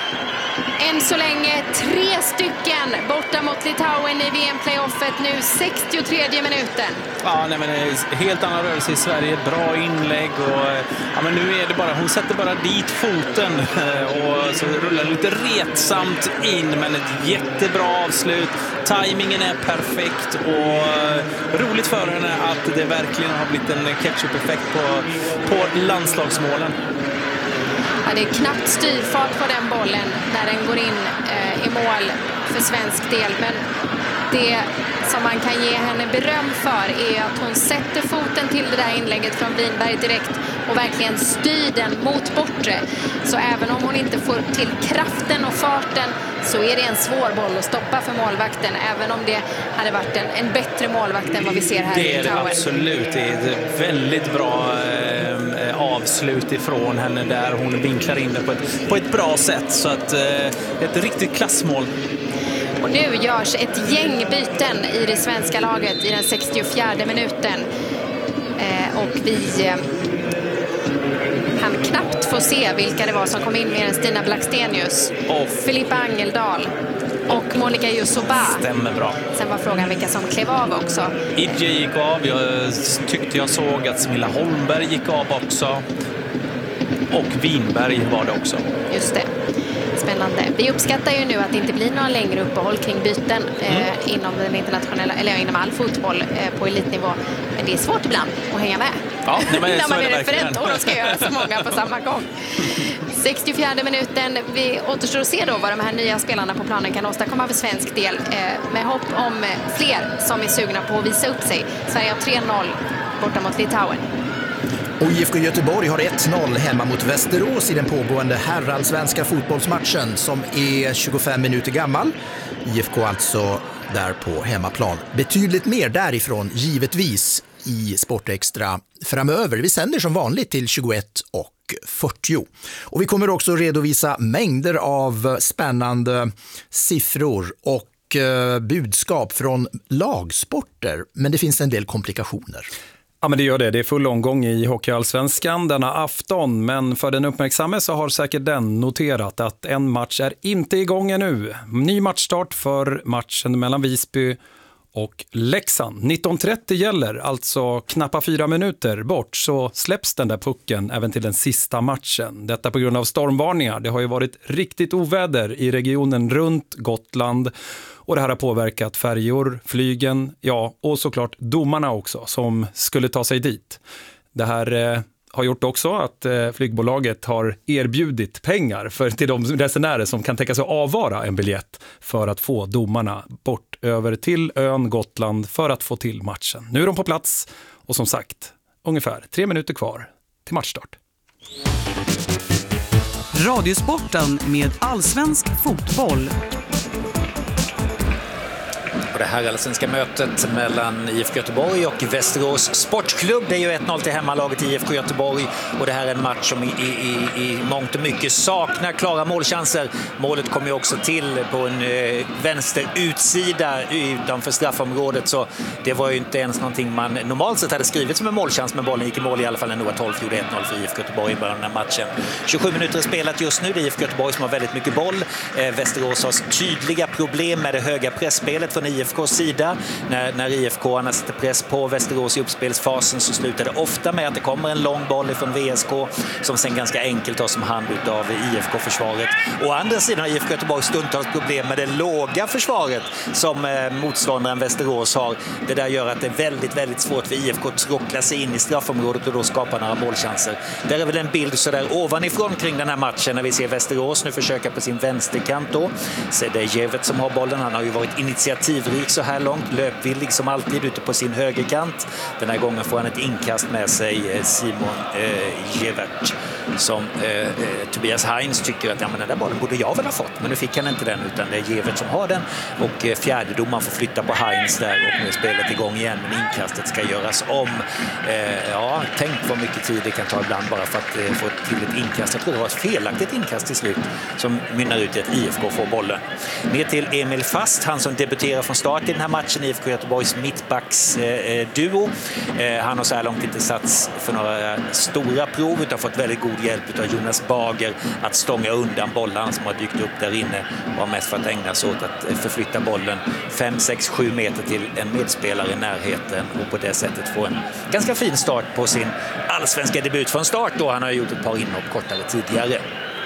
än så länge tre stycken borta mot Litauen i V M-playoffet nu, sextiotredje minuten. Ja, nej, men det är helt annan rörelse i Sverige. Bra inlägg och ja, men nu är det bara, hon sätter bara dit foten och så rullar lite retsamt in, men ett jättebra avslut. Timingen är perfekt och roligt för henne att det verkligen har blivit en ketchup-effekt på, på landslagsmålen. Ja, det är knappt styrfart på den bollen när den går in eh, i mål för svensk del, men det som man kan ge henne beröm för är att hon sätter foten till det där inlägget från Winberg direkt och verkligen styr den mot bortre. Så även om hon inte får till kraften och farten så är det en svår boll att stoppa för målvakten, även om det hade varit en, en bättre målvakt än vad vi ser här i Litauen. Det är det absolut. Det är ett väldigt bra eh, avslut ifrån henne där. Hon vinklar in det på ett, på ett bra sätt. Så att eh, ett riktigt klassmål. Och nu görs ett gäng byten i det svenska laget i den sextiofjärde minuten. Eh, och vi eh, kan knappt få se vilka det var som kom in med Stina Blackstenius, och Filippa Angeldal och Monica Yusoba. Stämmer bra. Sen var frågan vilka som klev av också. Idje gick av. Jag tyckte jag såg att Smilla Holmberg gick av också. Och Winberg var det också. Just det. Spännande. Vi uppskattar ju nu att det inte blir några längre uppehåll kring byten eh, mm. inom den internationella, eller inom all fotboll eh, på elitnivå. Men det är svårt ibland att hänga med. Ja, nej, men när man är, är referent och de ska göra så många på samma gång. sextiofjärde minuten. Vi återstår att se då vad de här nya spelarna på planen kan åstadkomma för svensk del. Eh, med hopp om fler som är sugna på att visa upp sig. Sverige har tre noll borta mot Litauen. Och I F K Göteborg har ett noll hemma mot Västerås i den pågående herrallsvenska fotbollsmatchen som är tjugofem minuter gammal. I F K alltså där på hemmaplan. Betydligt mer därifrån givetvis i Sportextra framöver. Vi sänder som vanligt till tjugoett och fyrtio. Och vi kommer också redovisa mängder av spännande siffror och budskap från lagsporter. Men det finns en del komplikationer. Ja, men det gör det. Det är full omgång i Hockeyallsvenskan denna afton, men för den uppmärksamme så har säkert den noterat att en match är inte igång ännu. Ny matchstart för matchen mellan Visby och Leksand. nitton trettio gäller, alltså knappa fyra minuter bort, så släpps den där pucken även till den sista matchen. Detta på grund av stormvarningar. Det har ju varit riktigt oväder i regionen runt Gotland. Och det här har påverkat färjor, flygen, ja, och såklart domarna också som skulle ta sig dit. Det här eh, har gjort också att eh, flygbolaget har erbjudit pengar för, till de resenärer som kan tänka sig avvara en biljett för att få domarna bort över till ön Gotland för att få till matchen. Nu är de på plats och som sagt, ungefär tre minuter kvar till matchstart. Radiosporten med allsvensk fotboll. Och det här allsvenska mötet mellan I F K Göteborg och Västerås Sportklubb. Det är ju ett noll till hemmalaget I F K Göteborg och det här är en match som i, i, i mångt och mycket saknar klara målchanser. Målet kom ju också till på en eh, vänster utsida utanför straffområdet, så det var ju inte ens någonting man normalt sett hade skrivit som en målchans, men bollen gick i mål i alla fall när Noah Tolf gjorde ett noll för I F K Göteborg i början av matchen. tjugosju minuter är spelat just nu. Det är I F K Göteborg som har väldigt mycket boll. Eh, Västerås har tydliga problem med det höga pressspelet från I F K:s sida. När, när I F K-arna sätter press på Västerås i uppspelsfasen så slutar det ofta med att det kommer en lång boll från V S K som sen ganska enkelt tar som hand av I F K-försvaret. Å andra sidan har I F K Göteborg stundtals problem med det låga försvaret som eh, motståndaren Västerås har. Det där gör att det är väldigt, väldigt svårt för I F K att tråckla sig in i straffområdet och då skapa några målchanser. Där är väl en bild så där ovanifrån kring den här matchen när vi ser Västerås nu försöka på sin vänsterkant då. Så det är Jevet som har bollen. Han har ju varit initiativrik så här långt, löpvillig som alltid ute på sin högerkant. Den här gången får han ett inkast med sig, Simon eh, Gevert, som eh, Tobias Heinz tycker att ja, men den där bollen borde jag väl ha fått, men nu fick han inte den utan det är Gevert som har den och eh, fjärdedomaren får flytta på Heinz där och nu är spelet igång igen, men inkastet ska göras om. Eh, ja, tänk vad mycket tid det kan ta ibland bara för att eh, få till ett inkast. Jag tror det var ett felaktigt inkast till slut som mynnar ut i att I F K får bollen. Ner till Emil Fast, han som debuterar från start i den här matchen i I F K Göteborgs mittbacks eh, duo. Eh, han har så här långt inte satts för några stora prov utan fått väldigt god hjälp av Jonas Bager att stånga undan bollen som har dykt upp där inne och har mest för att ägna sig åt att förflytta bollen fem, sex, sju meter till en medspelare i närheten och på det sättet få en ganska fin start på sin allsvenska debut från start då. Han har gjort ett par inhopp kortare tidigare.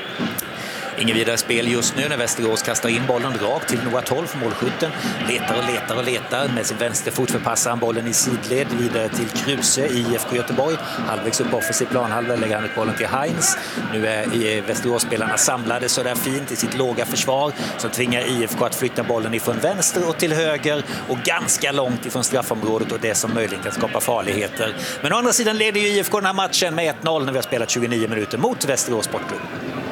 Ingen vidare spel just nu när Västerås kastar in bollen rakt till Noah Tolf, målskytten. Letar och letar och letar. Med sin vänsterfot förpassar han bollen i sidled vidare till Kruse i I F K Göteborg. Halvvägs upp offensiv planhalva lägger han ut bollen till Heinz. Nu är Västerås-spelarna samlade så där fint i sitt låga försvar som tvingar I F K att flytta bollen ifrån vänster och till höger och ganska långt ifrån straffområdet och det som möjligen kan skapa farligheter. Men å andra sidan leder ju I F K den här matchen med ett noll när vi har spelat tjugonio minuter mot Västerås Sportklubb.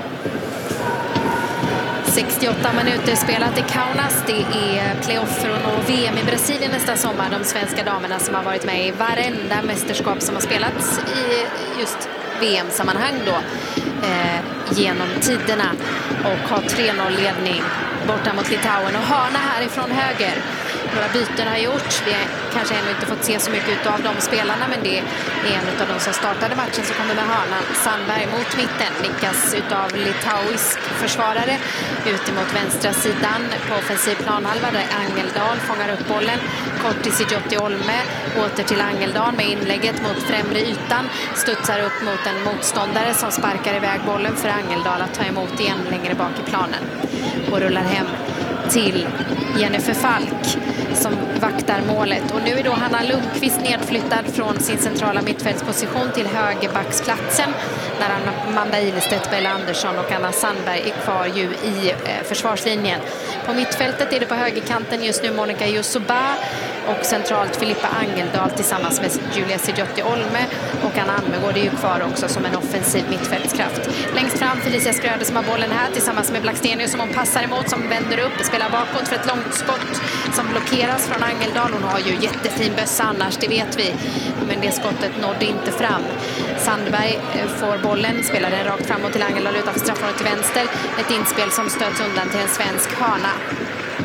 sextioåtta minuter spelat i Kaunas. Det är playoff för att nå V M i Brasilien nästa sommar. De svenska damerna som har varit med i varenda mästerskap som har spelats i just V M-sammanhang då eh, genom tiderna och har tre noll-ledning borta mot Litauen och hörna härifrån höger. Några byten har gjorts. Vi har kanske ännu inte fått se så mycket av de spelarna, men det är en av de som startade matchen som kommer med hörnan. Sandberg mot mitten, nickas utav litauisk försvarare ut emot vänstra sidan på offensiv planhalva där Angeldal fångar upp bollen. Kort till Sigiotti Olme, åter till Angeldal med inlägget mot främre ytan. Studsar upp mot en motståndare som sparkar iväg bollen för Angeldal att ta emot igen längre bak i planen. Och rullar hem till Jennifer Falk som vaktar målet. Och nu är då Hanna Lundqvist nedflyttad från sin centrala mittfältsposition till högerbacksplatsen när Amanda Ilestedt, Bella Andersson och Anna Sandberg är kvar ju i eh, försvarslinjen. På mittfältet är det på högerkanten just nu Monica Yusuba och centralt Filippa Angeldal tillsammans med Julia Sigiotti Olme och Anna Almegård är ju kvar också som en offensiv mittfältskraft. Längst fram Felicia Skröder som har bollen här tillsammans med Blackstenius som hon passar emot, som vänder upp, spelar bakåt för ett långt skott som blockeras från Angeldal. Hon har ju jättefin bössa annars, det vet vi, men det skottet nådde inte fram. Sandberg får bollen, spelar den rakt framåt till Angeldal utanför straffområdet till vänster. Ett inspel som stöts undan till en svensk hörna.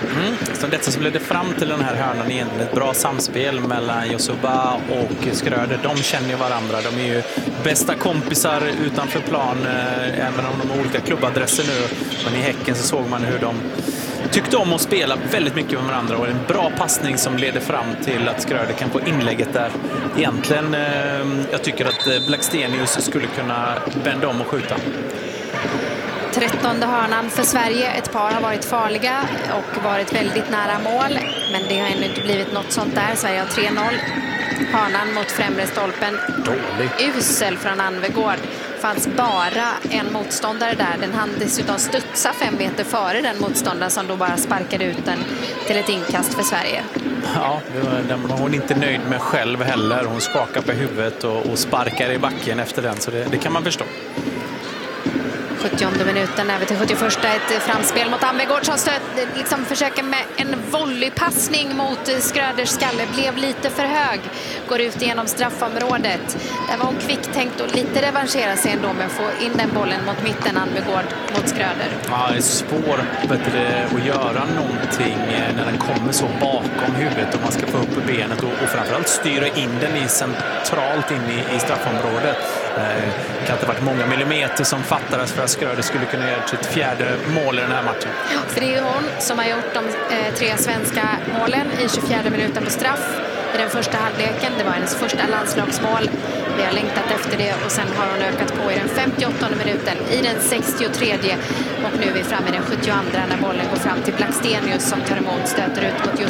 Mm. Så detta så blev det fram till den här hörnan egentligen ett bra samspel mellan Yosuba och Skröder. De känner ju varandra. De är ju bästa kompisar utanför plan, eh, även om de har olika klubbadresser nu. Men i Häcken så såg man hur de tyckte om att spela väldigt mycket med varandra, och en bra passning som leder fram till att Skröder kan få inlägget där. Egentligen, eh, jag tycker att Blackstenius skulle kunna vända om och skjuta. trettonde hörnan för Sverige. Ett par har varit farliga och varit väldigt nära mål, men det har ännu inte blivit något sånt där. Sverige har tre noll. Hörnan mot främre stolpen. Dålig. Usel från Anvegård. Fanns bara en motståndare där. Den hann dessutom studsa fem meter före den motståndaren som då bara sparkade ut den till ett inkast för Sverige. Ja, den var hon inte nöjd med själv heller. Hon skakar på huvudet och, och sparkar i backen efter den, så det, det kan man förstå. sjuttionde minuten, över till sjuttioförsta, ett framspel mot Anvegård som stöt, liksom försöker med en volleypassning mot Skröders skalle, blev lite för hög, går ut genom straffområdet. Där var hon kvicktänkt och lite revanschera sig ändå med att få in den bollen mot mitten, Anvegård mot Skröder. Ja, det är svårt att göra någonting när den kommer så bakom huvudet och man ska få upp benet och, och framförallt styra in den i centralt in i, i straffområdet. Det kan inte ha varit många millimeter som fattades för att Skröder skulle kunna göra sitt fjärde mål i den här matchen. Ja, för det är hon som har gjort de eh, tre svenska målen i tjugofjärde minuten på straff i den första halvleken. Det var hennes första landslagsmål. Vi har längtat efter det och sen har hon ökat på i den femtioåttonde minuten, i den sextiotredje och nu är vi framme i den sjuttioandra när bollen går fram till Blackstenius som tar emot, stöter ut mot